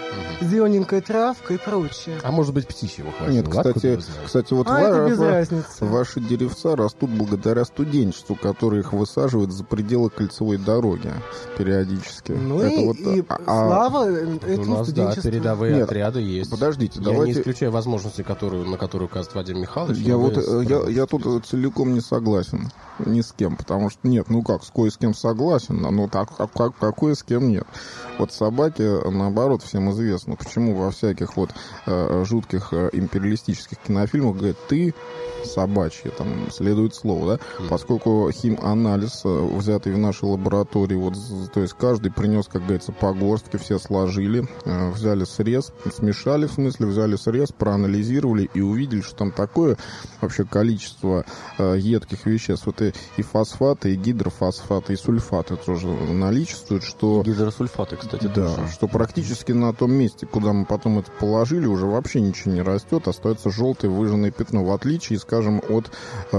Speaker 4: зелененькая травка и прочее.
Speaker 2: А может быть, птичьего хватило?
Speaker 1: Нет, кстати, кстати, вот
Speaker 4: А
Speaker 1: ва-
Speaker 4: это без
Speaker 1: ва-
Speaker 4: разницы.
Speaker 1: ваши деревца растут благодаря студенчеству, которые их высаживают за пределы кольцевой дороги периодически.
Speaker 4: Ну
Speaker 1: Это
Speaker 4: и,
Speaker 1: вот,
Speaker 4: и
Speaker 1: а- а-
Speaker 4: слава
Speaker 2: У
Speaker 4: этому
Speaker 2: нас, да,
Speaker 4: студенчеству.
Speaker 2: передовые
Speaker 1: Нет,
Speaker 2: отряды есть.
Speaker 1: Подождите,
Speaker 2: Я
Speaker 1: давайте...
Speaker 2: не исключаю возможности, которые, на которые указывает Вадим Михайлович.
Speaker 1: Я
Speaker 2: но
Speaker 1: вот
Speaker 2: вы
Speaker 1: э, я,
Speaker 2: справитесь.
Speaker 1: я тут целиком не согласен ни с кем, потому что нет, ну как, с кое с кем согласен, но так как, как какое с кем нет. Вот собаки, наоборот, всем известно, почему во всяких вот э, жутких э, империалистических кинофильмах говорят «ты собачья», там следует слово, да, поскольку химанализ, э, взятый в нашей лаборатории, вот, з- то есть каждый принес, как говорится, по горстке, все сложили, э, взяли срез, смешали, в смысле, взяли срез, проанализировали и увидели, что там такое вообще количество э, едких веществ, вот и, и фосфаты, и гидрофосфаты, и сульфаты тоже наличествуют, что...
Speaker 3: Гидросульфаты, кстати,
Speaker 1: Да,
Speaker 3: тоже.
Speaker 1: что практически на том месте, куда мы потом это положили, уже вообще ничего не растет, остается желтое выжженное пятно, в отличие, скажем, от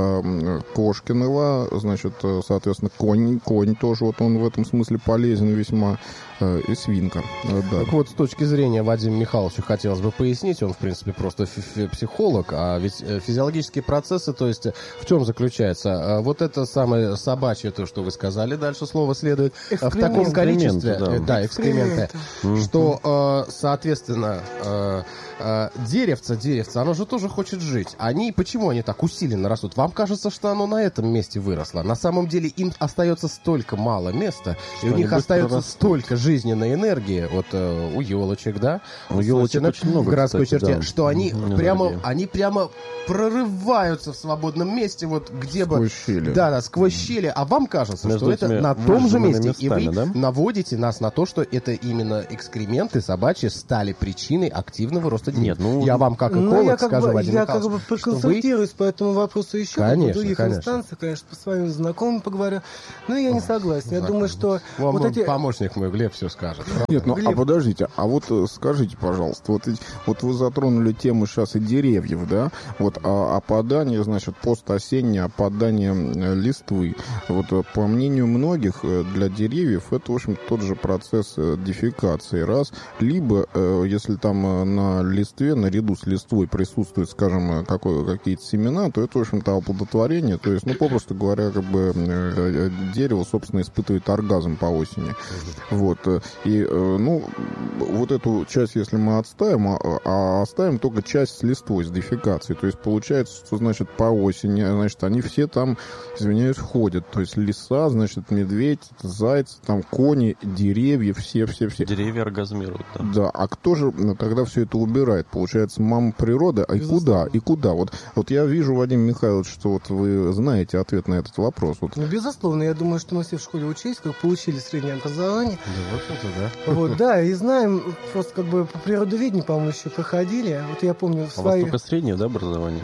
Speaker 1: э, Кошкиного, значит, э, соответственно, конь, конь тоже, вот он в этом смысле полезен весьма, э, и свинка, э, да.
Speaker 2: Так вот, с точки зрения Вадима Михайловича хотелось бы пояснить, он, в принципе, просто фи- фи- психолог, а ведь э, физиологические процессы, то есть э, в чем заключается? Э, Вот это самое собачье, то, что вы сказали, дальше слово следует, э, в таком
Speaker 4: Экскременты.
Speaker 2: количестве,
Speaker 3: Экскременты,
Speaker 2: э,
Speaker 3: да.
Speaker 2: да, экскременты,
Speaker 3: Мгм.
Speaker 2: что, э, соответственно, э, э, деревце, деревце, оно же тоже хочет жить. Они, почему они так усиленно растут? Вам кажется, что оно на этом месте выросло? На самом деле им остается столько мало места, и у
Speaker 3: они
Speaker 2: них
Speaker 3: быстро
Speaker 2: остается
Speaker 3: растут.
Speaker 2: столько жизненной энергии, вот э, у елочек, да,
Speaker 3: У елочек
Speaker 2: Собственно,
Speaker 3: очень много,
Speaker 2: в городской
Speaker 3: кстати,
Speaker 2: черте,
Speaker 3: да,
Speaker 2: что они
Speaker 3: энергии.
Speaker 2: прямо, они прямо прорываются в свободном месте, вот где бы...
Speaker 1: Сквозь щели.
Speaker 2: Да, да, сквозь щели. А вам кажется,
Speaker 3: Между
Speaker 2: что это
Speaker 3: этими
Speaker 2: на том же
Speaker 3: выжженными
Speaker 2: месте, и вы
Speaker 3: местами, да?
Speaker 2: наводите нас на то, что это именно экскременты собачьи стали причиной активного роста деревьев.
Speaker 3: Нет, ну,
Speaker 2: я вам как
Speaker 4: Ну,
Speaker 2: эколог
Speaker 4: я как
Speaker 2: скажу,
Speaker 4: бы,
Speaker 2: Вадим
Speaker 4: я как
Speaker 2: Михайлович,
Speaker 4: бы
Speaker 2: что вы...
Speaker 4: проконсультируюсь по этому вопросу еще, как бы
Speaker 2: Конечно,
Speaker 4: в других
Speaker 2: конечно.
Speaker 4: инстанциях, конечно, по своим знакомым поговорю. Но я не согласен. Я думаю, что
Speaker 2: Вам
Speaker 4: вот эти...
Speaker 2: помощник мой Глеб все скажет.
Speaker 1: Нет, ну а
Speaker 4: Глеб.
Speaker 1: подождите, а вот э, скажите, пожалуйста, вот, эти- вот вы затронули тему сейчас и деревьев, да, вот а, опадание, значит, постосеннее опадание э, листвы. Вот э, по мнению многих, э, для деревьев это, в общем, тот же процесс э, дефекации, раз, либо, э, если там э, на листве, наряду с листвой присутствует, скажем, э, какое, какие-то семена, то это, в общем-то, оплодотворение, то есть, ну, попросту говоря, как бы э, э, дерево, собственно, испытывает оргазм по осени. Вот. э, И, э, ну, вот эту часть, если мы отставим, а, а оставим только часть с листвой, с дефекацией, то есть получается, что, значит, по осени, значит, они все там, извиняюсь, ходят. То есть лиса, значит, медведь, зайцы, там кони, деревья, все-все-все.
Speaker 3: Деревья оргазмируют, да.
Speaker 1: Да, а кто же ну, тогда все это убирает? Получается, мама природа, а и куда? И куда? Вот, вот я вижу, Вадим Михайлович, что вот вы знаете ответ на этот вопрос. Вот.
Speaker 4: Ну, безусловно, я думаю, что мы все в школе учились, как получили среднее образование.
Speaker 2: Да, в общем-то, да.
Speaker 4: Вот, да, и знаем, просто как бы по природоведению, по-моему, еще проходили. Вот я помню в
Speaker 3: А у вас
Speaker 4: свои...
Speaker 3: только среднее, да, образование?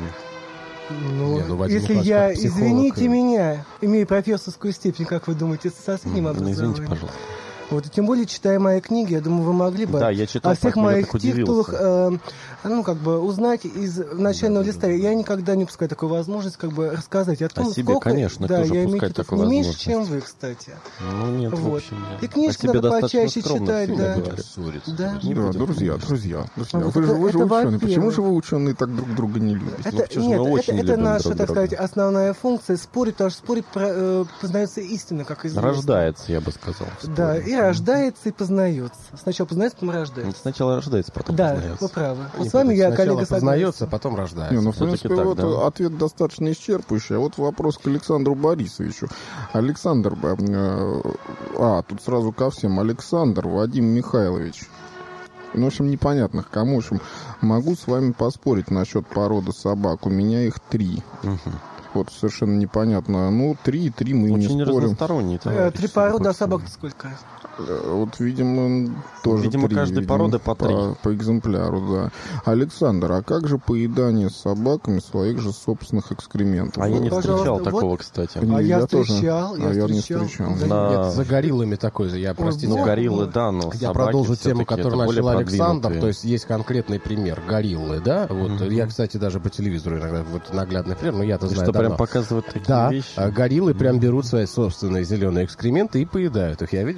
Speaker 4: Ну,
Speaker 2: Не, ну, Вадим
Speaker 4: если
Speaker 2: Михайлович,
Speaker 4: я,
Speaker 2: как психолог,
Speaker 4: извините
Speaker 2: э.
Speaker 4: меня, имею профессорскую степень, как вы думаете, со средним
Speaker 3: Ну,
Speaker 4: образованием?
Speaker 3: извините, пожалуйста.
Speaker 4: Вот, и тем более, читая мои книги, я думаю, вы могли бы
Speaker 3: Да, я читал,
Speaker 4: о всех
Speaker 3: поэтому я
Speaker 4: моих
Speaker 3: так удивился.
Speaker 4: титулах, э, ну, как бы, узнать из начального листа. Я никогда не упускаю такую возможность, как бы, рассказать о том,
Speaker 3: себе,
Speaker 4: сколько...
Speaker 3: конечно,
Speaker 4: да,
Speaker 3: тоже
Speaker 4: я имею
Speaker 3: упускать
Speaker 4: титулов
Speaker 3: такую
Speaker 4: не меньше,
Speaker 3: возможность.
Speaker 4: чем вы, кстати.
Speaker 3: Ну, нет, в
Speaker 4: Вот.
Speaker 3: общем, нет.
Speaker 4: И книжки
Speaker 3: О себе
Speaker 4: надо
Speaker 3: достаточно
Speaker 4: почаще
Speaker 3: скромно
Speaker 4: читать,
Speaker 3: всегда
Speaker 4: да.
Speaker 3: говорят.
Speaker 2: Ссориться.
Speaker 4: Да.
Speaker 3: Не
Speaker 1: Да,
Speaker 3: будем.
Speaker 1: друзья, друзья, друзья.
Speaker 4: Вот
Speaker 1: Вы же,
Speaker 4: это-
Speaker 1: вы же
Speaker 4: это
Speaker 1: ученые.
Speaker 4: во-первых.
Speaker 1: Почему же вы, ученые, так друг друга не любите?
Speaker 3: Ну,
Speaker 4: Это,
Speaker 3: вообще же
Speaker 4: нет,
Speaker 3: мы
Speaker 4: это,
Speaker 3: очень
Speaker 4: это
Speaker 3: любим
Speaker 4: наша,
Speaker 3: друг
Speaker 4: так
Speaker 3: друга.
Speaker 4: сказать, основная функция спорить, потому что спорить про- э, познается истина, как известно.
Speaker 3: Рождается, я бы сказал. в
Speaker 4: Да,
Speaker 3: споре.
Speaker 4: и рождается, и познается. Сначала познается, потом рождается.
Speaker 3: Сначала рождается, потом
Speaker 4: Да,
Speaker 3: познается.
Speaker 4: вы правы. Вот
Speaker 2: Не
Speaker 4: с вами я,
Speaker 2: Сначала
Speaker 4: коллега,
Speaker 2: познается,
Speaker 4: согласен.
Speaker 2: потом
Speaker 1: Не,
Speaker 2: рождается.
Speaker 1: ну, в
Speaker 3: Всё-таки
Speaker 1: принципе,
Speaker 3: так,
Speaker 1: вот
Speaker 3: да.
Speaker 1: ответ достаточно исчерпывающий. А вот вопрос к Александру Борисовичу. Александр, э, а, тут сразу ко всем. Александр Вадим Михайлович. Ну, в общем, непонятно, к кому. В общем, могу с вами поспорить насчет породы собак. У меня их три.
Speaker 3: Мгм.
Speaker 1: Вот совершенно непонятно. Ну, три, три мы и не
Speaker 3: Очень
Speaker 1: спорим.
Speaker 3: разносторонний
Speaker 4: Э,
Speaker 3: товарищ.
Speaker 4: Три породы, а
Speaker 3: Такой
Speaker 4: собак-то сколько?
Speaker 1: Э, Вот, видимо, тоже
Speaker 3: Видимо,
Speaker 1: три.
Speaker 3: каждой породы по три.
Speaker 1: По, по экземпляру, да. Александр, а как же поедание собаками своих же собственных экскрементов?
Speaker 3: А я не
Speaker 4: Пожалуйста,
Speaker 3: встречал
Speaker 4: вот.
Speaker 3: такого, кстати.
Speaker 1: Не,
Speaker 4: А я
Speaker 1: я тоже.
Speaker 4: встречал, я
Speaker 1: А я не
Speaker 4: встречал.
Speaker 1: встречал.
Speaker 4: Да
Speaker 3: На-
Speaker 2: Нет, за гориллами такой же. Я, простите,
Speaker 3: Ну,
Speaker 4: Да.
Speaker 3: гориллы, да, но
Speaker 2: я
Speaker 3: собаки
Speaker 2: продолжу тему,
Speaker 3: всё-таки
Speaker 2: которую
Speaker 3: это более
Speaker 2: начал Александр.
Speaker 3: продвинутые.
Speaker 2: То есть есть конкретный пример гориллы, да? Вот
Speaker 3: Мгм.
Speaker 2: я, кстати, даже по телевизору иногда вот наглядный пример, но я-то
Speaker 3: И
Speaker 2: знаю
Speaker 3: что, прям
Speaker 2: давно.
Speaker 3: показывают такие
Speaker 2: Да,
Speaker 3: вещи?
Speaker 2: а гориллы прям берут свои собственные зеленые экскременты и поедают их. Я видел недавно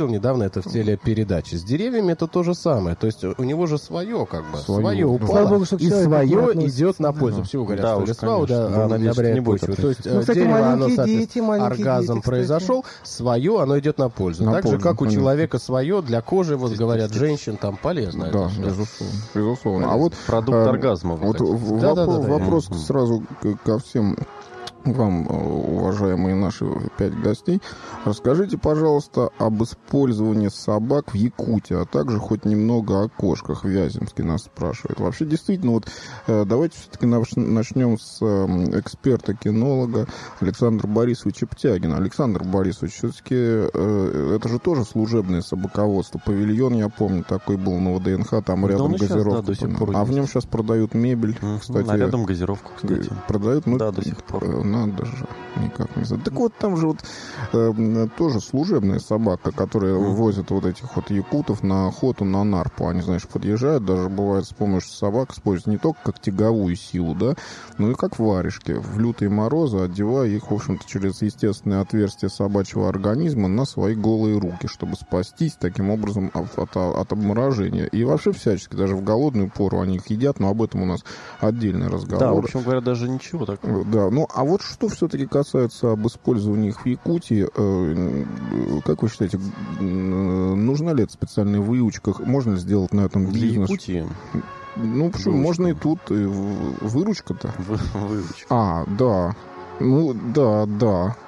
Speaker 2: это в телепередаче. С деревьями это то же самое. То есть у него же свое, как бы,
Speaker 1: Свое.
Speaker 2: свое упало,
Speaker 4: Слава богу, что
Speaker 2: и
Speaker 4: человек
Speaker 2: свое
Speaker 4: относится.
Speaker 2: идет на пользу. Всего говорят,
Speaker 3: Да
Speaker 2: что
Speaker 3: уж,
Speaker 2: листва
Speaker 3: конечно.
Speaker 2: да,
Speaker 3: Ну, надеюсь, что не
Speaker 2: одобряет
Speaker 3: будет
Speaker 2: почву.
Speaker 3: ответа.
Speaker 2: То есть
Speaker 4: Ну, кстати,
Speaker 2: дерево, оно,
Speaker 4: маленькие
Speaker 2: соответственно,
Speaker 4: дети, маленькие
Speaker 2: оргазм
Speaker 4: дети, кстати.
Speaker 2: произошел, свое, оно идет на пользу.
Speaker 1: На
Speaker 2: так же,
Speaker 1: пользу,
Speaker 2: как у
Speaker 1: понятно.
Speaker 2: человека свое, для кожи, вот говорят, женщин там полезно.
Speaker 1: Да,
Speaker 2: это всё.
Speaker 1: безусловно, безусловно. А вот
Speaker 3: Продукт
Speaker 1: э,
Speaker 3: оргазма.
Speaker 1: Вот
Speaker 3: вот
Speaker 1: в-
Speaker 2: Да, да,
Speaker 1: вопро-
Speaker 2: да, да.
Speaker 1: вопрос
Speaker 3: Мгм.
Speaker 1: сразу к- ко всем вам, уважаемые наши пять гостей. Расскажите, пожалуйста, об использовании собак в Якутии, а также хоть немного о кошках. В Вяземске нас спрашивают. Вообще, действительно, вот э, давайте все-таки начнем с э, эксперта-кинолога Александра Борисовича Птягина. Александр Борисович, все-таки э, это же тоже служебное собаководство. Павильон, я помню, такой был на ВДНХ, там
Speaker 3: Да
Speaker 1: рядом
Speaker 3: он и щас,
Speaker 1: газировка.
Speaker 3: да, до сих пор
Speaker 1: а в
Speaker 3: есть.
Speaker 1: нем сейчас продают мебель,
Speaker 3: Мгм.
Speaker 1: кстати.
Speaker 3: А рядом газировку, кстати.
Speaker 1: Продают, ну,
Speaker 3: Да, до сих пор.
Speaker 1: э, надо же, никак не знаю. Так вот, там же вот э, тоже служебная собака, которая
Speaker 3: Мгм.
Speaker 1: возит вот этих вот якутов на охоту на нарпу. Они, знаешь, подъезжают, даже бывает с помощью собак используют не только как тяговую силу, да, но и как варежки. В лютые морозы одевая их, в общем-то, через естественное отверстие собачьего организма на свои голые руки, чтобы спастись таким образом от, от, от обморожения. И вообще всячески, даже в голодную пору они их едят, но об этом у нас отдельный разговор.
Speaker 3: Да, в общем говоря, даже ничего такого.
Speaker 1: Да, ну а вот что все-таки касается об использовании их в Якутии, э, как вы считаете, э, нужна ли эта специальная выучка, можно ли сделать на этом
Speaker 3: Для
Speaker 1: бизнес?
Speaker 3: Якутии
Speaker 1: Ну, почему,
Speaker 3: Выручка.
Speaker 1: можно и тут, и в- выручка-то.
Speaker 3: вы- выручка.
Speaker 1: А, да, ну, да, да.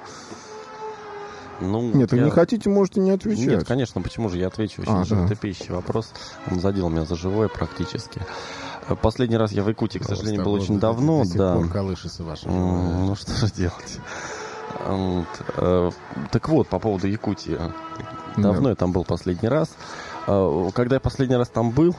Speaker 3: Ну,
Speaker 1: Нет, вы
Speaker 3: я-
Speaker 1: не хотите, можете не отвечать.
Speaker 3: Нет, конечно, почему же я отвечу? Очень
Speaker 1: А, да.
Speaker 3: животрепещущий вопрос. Он задел меня за живое практически. Э, Последний раз я в Якутии, к сожалению, был очень давно,
Speaker 2: До сих
Speaker 3: да.
Speaker 2: пор колышется ваше.
Speaker 3: М, Ну что же делать? Вот. Э, Так вот, по поводу Якутии. Давно
Speaker 1: Да.
Speaker 3: я там был последний раз. Э, Когда я последний раз там был,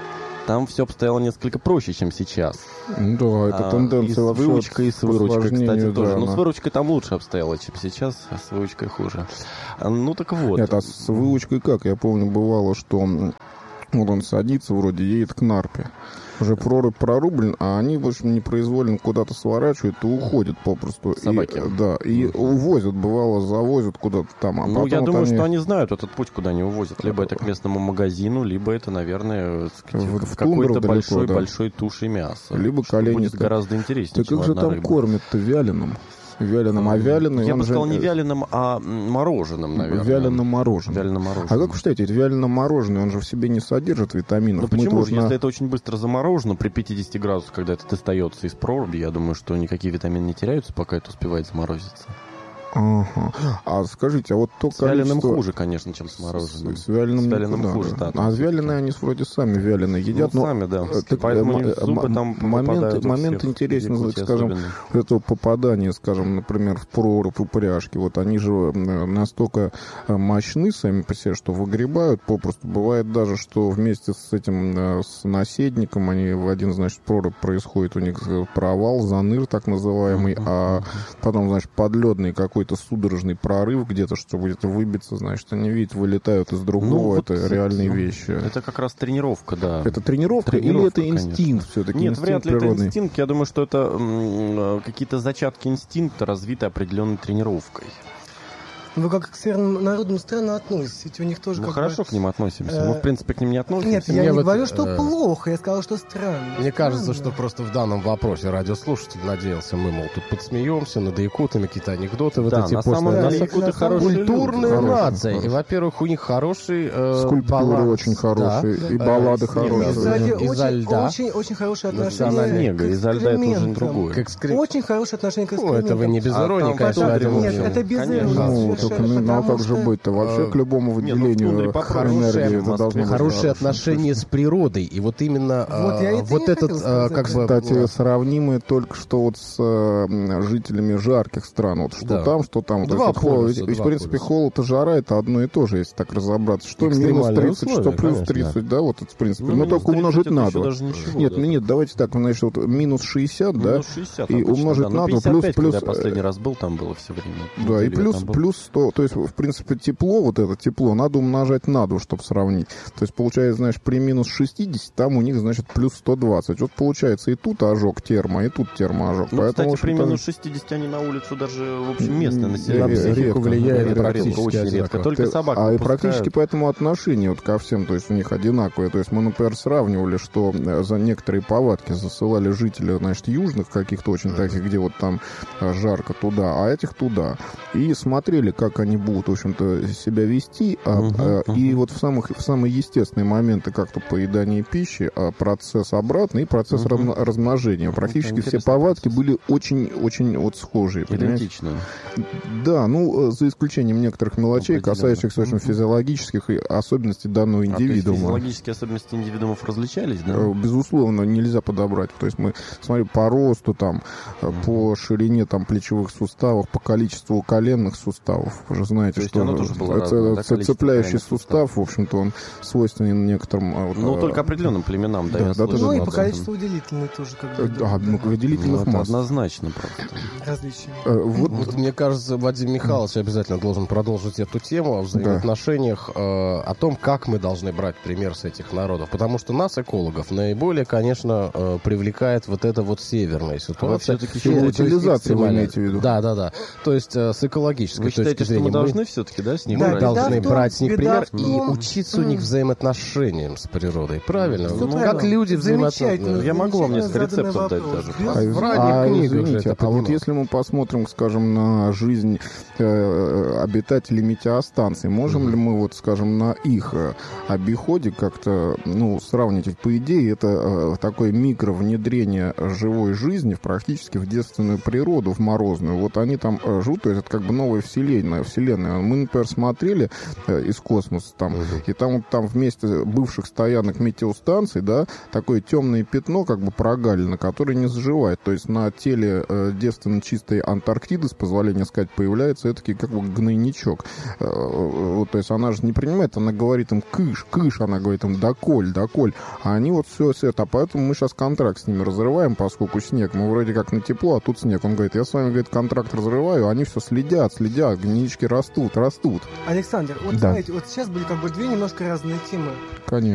Speaker 3: там все обстояло несколько проще, чем сейчас.
Speaker 1: Да, это
Speaker 3: А,
Speaker 1: тенденция
Speaker 3: и с
Speaker 1: вообще
Speaker 3: выучкой, и с
Speaker 1: к
Speaker 3: выручкой, кстати,
Speaker 1: усложнению,
Speaker 3: тоже.
Speaker 1: да,
Speaker 3: Ну,
Speaker 1: она-
Speaker 3: с выручкой там лучше обстояло, чем сейчас, а с выучкой хуже. А, Ну, так вот.
Speaker 1: Нет, а с выучкой как? Я помню, бывало, что м, вот он садится, вроде едет к нарпе. Уже прорубь прорублен, а они, в общем, непроизвольно куда-то сворачивают и уходят попросту.
Speaker 3: Собаки.
Speaker 1: И, да, и увозят, бывало, завозят куда-то там. А
Speaker 3: Ну,
Speaker 1: потом
Speaker 3: я
Speaker 1: вот
Speaker 3: думаю,
Speaker 1: они
Speaker 3: что они знают этот путь, куда они увозят. Либо это к местному магазину, либо это, наверное, так сказать,
Speaker 1: В-
Speaker 3: в
Speaker 1: в тундру
Speaker 3: какой-то
Speaker 1: далеко,
Speaker 3: большой,
Speaker 1: да.
Speaker 3: большой тушей мяса.
Speaker 1: Либо
Speaker 3: что будет
Speaker 1: коленистое.
Speaker 3: гораздо интереснее,
Speaker 1: Так
Speaker 3: чем
Speaker 1: как же
Speaker 3: одна
Speaker 1: там
Speaker 3: рыба.
Speaker 1: кормят-то вяленым? Вяленым, а вяленый,
Speaker 3: Я
Speaker 1: он
Speaker 3: бы
Speaker 1: же,
Speaker 3: сказал не
Speaker 1: э,
Speaker 3: вяленым, а м, мороженым, наверное.
Speaker 1: вялено мороженое.
Speaker 3: Вялено мороженым.
Speaker 1: А как вы считаете, ведь вялено мороженое, он же в себе не содержит витаминов?
Speaker 3: Ну
Speaker 1: Мы-то
Speaker 3: почему
Speaker 1: вот
Speaker 3: же,
Speaker 1: на-
Speaker 3: если это очень быстро заморожено, при пятидесяти градусах, когда это достается из проруби, я думаю, что никакие витамины не теряются, пока это успевает заморозиться.
Speaker 1: Ага. А скажите, а вот то
Speaker 3: С вяленым
Speaker 1: количество...
Speaker 3: хуже, конечно, чем с мороженым.
Speaker 1: С, с вяленым,
Speaker 3: С вяленым
Speaker 1: никуда,
Speaker 3: хуже, да, там
Speaker 1: А
Speaker 3: всё-таки.
Speaker 1: вяленые они вроде сами вяленые едят.
Speaker 3: Ну,
Speaker 1: но,
Speaker 3: сами, да.
Speaker 1: э, так,
Speaker 3: Поэтому
Speaker 1: э,
Speaker 3: у них
Speaker 1: м-
Speaker 3: зубы
Speaker 1: м-
Speaker 3: там
Speaker 1: момент,
Speaker 3: выпадают у
Speaker 1: момент
Speaker 3: всех,
Speaker 1: интересный,
Speaker 3: в Якутии
Speaker 1: скажем,
Speaker 3: особенно.
Speaker 1: этого попадания, скажем, например, в прорубь упряжки. Вот они же э, настолько э, мощны сами по себе, что выгребают попросту. Бывает даже, что вместе с этим, э, с наседником, они в один, значит, прорубь происходит у них э, провал, заныр так называемый, а потом, значит, подледный какой-то судорожный прорыв где-то, чтобы где-то выбиться, значит, они, видите, вылетают из другого.
Speaker 3: Ну, вот,
Speaker 1: это реальные
Speaker 3: ну,
Speaker 1: вещи.
Speaker 3: Это как раз тренировка, да.
Speaker 1: Это тренировка, или
Speaker 3: Тренировка,
Speaker 1: это инстинкт все-таки?
Speaker 3: Нет,
Speaker 1: инстинкт
Speaker 3: вряд ли
Speaker 1: природный?
Speaker 3: это инстинкт. Я думаю, что это м, какие-то зачатки инстинкта, развиты определенной тренировкой.
Speaker 4: Вы как к северным народам странно относитесь, ведь у них тоже
Speaker 3: Ну,
Speaker 4: как
Speaker 3: хорошо
Speaker 4: бы...
Speaker 3: к ним относимся.
Speaker 4: э,
Speaker 3: Мы, в принципе, к ним не относимся.
Speaker 4: Нет, я
Speaker 2: Мне
Speaker 4: не
Speaker 2: вот,
Speaker 4: говорю, что
Speaker 2: э,
Speaker 4: плохо, я сказал, что странно.
Speaker 2: Мне кажется,
Speaker 4: Странно.
Speaker 2: что просто в данном вопросе радиослушатель надеялся, мы, мол, тут подсмеемся над якутами, какие-то анекдоты, вот
Speaker 3: Да,
Speaker 2: эти
Speaker 3: на самом
Speaker 2: пошлые.
Speaker 3: деле
Speaker 2: На
Speaker 3: якуты
Speaker 4: на самом
Speaker 3: хорошие
Speaker 4: деле
Speaker 2: Культурная
Speaker 1: люди.
Speaker 2: нация.
Speaker 1: Хорошие,
Speaker 2: И, во-первых, у них хороший э,
Speaker 1: Скульптуры
Speaker 2: баланс,
Speaker 1: очень хорошие,
Speaker 2: да.
Speaker 1: и баллады
Speaker 2: Э,
Speaker 1: хорошие.
Speaker 4: Кстати,
Speaker 2: Изо
Speaker 4: очень,
Speaker 2: льда.
Speaker 4: очень, очень хорошее
Speaker 3: Национальная
Speaker 4: отношение
Speaker 3: нега.
Speaker 4: к
Speaker 3: Из-за льда это уже
Speaker 4: экскрементам.
Speaker 3: другое.
Speaker 2: Как скри-
Speaker 4: Очень хорошее отношение к
Speaker 2: Ну,
Speaker 4: экскрементам.
Speaker 2: это вы не без
Speaker 3: А
Speaker 2: иронии,
Speaker 3: там
Speaker 2: конечно,
Speaker 3: потом-
Speaker 2: Вадим
Speaker 4: Нет,
Speaker 2: Ильич.
Speaker 4: это без
Speaker 3: Конечно.
Speaker 4: иронии
Speaker 1: Ну,
Speaker 4: совершенно,
Speaker 1: только, ну, ну, а
Speaker 4: потому
Speaker 1: как же
Speaker 4: что-
Speaker 1: быть-то? Вообще
Speaker 2: э,
Speaker 1: к любому
Speaker 3: не, ну, в
Speaker 1: выделению
Speaker 3: тундре попробуй.
Speaker 1: энергии
Speaker 3: Хорошее
Speaker 1: это должно быть
Speaker 2: Хорошие
Speaker 1: хорошее.
Speaker 2: отношения с природой. И вот именно
Speaker 4: Вот я
Speaker 2: э,
Speaker 4: это
Speaker 2: вот
Speaker 4: и
Speaker 2: этот,
Speaker 4: хотел
Speaker 2: э,
Speaker 4: сказать.
Speaker 2: как бы...
Speaker 1: Кстати, сравнимые только что вот с э, жителями жарких стран. Вот что
Speaker 2: Да.
Speaker 1: там, что там. То
Speaker 2: Два
Speaker 1: есть, вот холод-
Speaker 2: полюса,
Speaker 1: ведь, в
Speaker 2: два
Speaker 1: принципе,
Speaker 2: полюса.
Speaker 1: холод и жара это одно и то же, если так разобраться. Что минус
Speaker 2: Экстремальные
Speaker 1: тридцать, что
Speaker 2: условия,
Speaker 1: плюс
Speaker 2: конечно,
Speaker 1: тридцать, да, вот это в принципе.
Speaker 3: Ну,
Speaker 1: Но
Speaker 3: минус
Speaker 1: только
Speaker 3: тридцать
Speaker 1: умножить
Speaker 3: это
Speaker 1: на
Speaker 3: еще
Speaker 1: два.
Speaker 3: даже ничего,
Speaker 1: Нет,
Speaker 3: да.
Speaker 1: ну нет, давайте так, значит, вот минус шестьдесят, да,
Speaker 3: Минус шестьдесят
Speaker 1: и
Speaker 3: обычно,
Speaker 1: умножить
Speaker 3: да.
Speaker 1: на
Speaker 3: Ну,
Speaker 1: два, плюс-
Speaker 3: пятьдесят пять,
Speaker 1: плюс,
Speaker 3: когда я последний раз был, там было все время.
Speaker 1: да, и
Speaker 3: Неделю я
Speaker 1: плюс,
Speaker 3: там был.
Speaker 1: плюс то, то есть, в принципе, тепло, вот это тепло, надо умножать на два, чтобы сравнить. То есть, получается, знаешь, при минус шестьдесят, там у них, значит, плюс сто двадцать. Вот получается и тут ожог термо, и тут термоожог.
Speaker 3: Ну,
Speaker 1: Поэтому,
Speaker 3: кстати, при
Speaker 1: общем-то,
Speaker 3: минус шестьдесят они на улицу даже, в общем, местное
Speaker 1: м,
Speaker 3: население.
Speaker 1: редко,
Speaker 2: На психику влияет
Speaker 3: редко,
Speaker 2: практически
Speaker 3: редко, очень
Speaker 2: одинаково.
Speaker 3: редко. Только
Speaker 1: Ты-
Speaker 3: собак
Speaker 1: А и
Speaker 3: выпускают.
Speaker 1: практически поэтому отношение вот ко всем, то есть у них одинаковые. То есть мы, например, сравнивали, что э, за некоторые повадки засылали жители, значит, южных каких-то очень таких, где вот там э, жарко туда, а этих туда. И смотрели, как они будут, в общем-то, себя вести. А,
Speaker 3: Мгм,
Speaker 1: э,
Speaker 3: мгм.
Speaker 1: И вот в, самых, в самые естественные моменты, как-то поедание пищи, а процесс обратный и процесс
Speaker 3: Мгм.
Speaker 1: равно- размножения. Практически все
Speaker 3: интересный
Speaker 1: повадки
Speaker 3: процесс.
Speaker 1: были очень-очень вот схожие. понимаете?
Speaker 3: Идентично.
Speaker 1: Да, ну, э, за исключением некоторых мелочей,
Speaker 3: Определенно.
Speaker 1: касающихся очень
Speaker 3: Мгм.
Speaker 1: физиологических и особенностей данного
Speaker 3: А, то есть
Speaker 1: индивидуума.
Speaker 3: физиологические особенности индивидуумов различались, да?
Speaker 1: Э, Безусловно, нельзя подобрать. То есть мы, смотри, по росту, там, э,
Speaker 3: Мгм.
Speaker 1: по ширине там, плечевых суставов, по количеству коленных суставов. Вы же знаете,
Speaker 3: То есть
Speaker 1: что
Speaker 3: оно тоже было
Speaker 1: ц-
Speaker 3: разное, да,
Speaker 1: ц-
Speaker 3: количество
Speaker 1: цепляющий
Speaker 3: коленных
Speaker 1: сустав, в общем-то, он свойственен некоторым... э, вот,
Speaker 3: Ну,
Speaker 1: э,
Speaker 3: только определенным племенам, да,
Speaker 1: да,
Speaker 3: я
Speaker 1: да, да,
Speaker 3: слышал
Speaker 4: Ну и
Speaker 1: да,
Speaker 4: по
Speaker 3: об
Speaker 1: да.
Speaker 3: этом.
Speaker 4: количеству выделительной тоже как бы
Speaker 1: э,
Speaker 4: да,
Speaker 1: А, ну,
Speaker 4: да,
Speaker 1: выделительных
Speaker 3: Ну, это
Speaker 1: масс.
Speaker 3: однозначно просто.
Speaker 4: различия.
Speaker 1: Э, Вот,
Speaker 2: Вот мне кажется, Вадим Михайлович обязательно должен продолжить эту тему о взаимоотношениях, э, о том, как мы должны брать пример с этих народов. Потому что нас, экологов, наиболее, конечно, э, привлекает вот эта вот северная ситуация.
Speaker 3: всё-таки
Speaker 2: И,
Speaker 3: считаете,
Speaker 2: то есть,
Speaker 1: утилизацию вы
Speaker 2: экстремальная.
Speaker 1: имеете в виду?
Speaker 2: Да, да, да. То есть э, с экологической
Speaker 3: Вы
Speaker 2: точки
Speaker 3: считаете, что
Speaker 2: зрения
Speaker 3: мы должны все-таки, да, с ним
Speaker 4: Да,
Speaker 2: мы
Speaker 3: брать?
Speaker 4: беда
Speaker 2: должны
Speaker 4: в том-
Speaker 2: брать с них
Speaker 4: беда
Speaker 2: пример
Speaker 4: в
Speaker 2: и
Speaker 4: том-
Speaker 2: учиться у них
Speaker 4: М.
Speaker 2: взаимоотношениям с природой. Правильно?
Speaker 4: Всё
Speaker 2: Ну,
Speaker 4: правильно.
Speaker 2: как люди
Speaker 4: Замечательно.
Speaker 2: взаимоотносятся.
Speaker 3: Я могу вам
Speaker 4: Замечательно
Speaker 3: несколько рецептов
Speaker 4: заданный
Speaker 3: дать
Speaker 4: вопрос.
Speaker 3: даже.
Speaker 4: Без-
Speaker 1: А,
Speaker 2: в ранних
Speaker 1: а,
Speaker 2: книгах же
Speaker 1: извините,
Speaker 2: это
Speaker 1: а вот
Speaker 2: поднималось.
Speaker 1: если мы посмотрим, скажем, на жизнь э, обитателей метеостанций, можем
Speaker 2: Мгм.
Speaker 1: ли мы, вот, скажем, на их э, обиходе как-то, ну, сравнить? Ведь, по идее, это э, такое микровнедрение живой жизни в, практически в девственную природу, в морозную. Вот они там э, живут, то есть это как бы новая вселенная. вселенная. Мы, например, смотрели э, из космоса там,
Speaker 2: Мгм.
Speaker 1: и там, вот там вместо бывших стоянок метеостанций, да, такое темное пятно, как бы прогалина, которое не заживает. То есть на теле э, девственно чистой Антарктиды, с позволения сказать, появляется этакий как бы гнойничок. Э, вот, то есть она же не принимает, она говорит им кыш, кыш, она говорит им доколь, доколь. А они вот все, все это. А поэтому мы сейчас контракт с ними разрываем, поскольку снег. Мы вроде как на тепло, а тут снег. Он говорит, я с вами, говорит, контракт разрываю, они все следят, следят, гнойнички растут, растут.
Speaker 4: Александр, вот
Speaker 1: Да.
Speaker 4: знаете, вот сейчас были как бы две немножко разные темы.
Speaker 1: Конечно.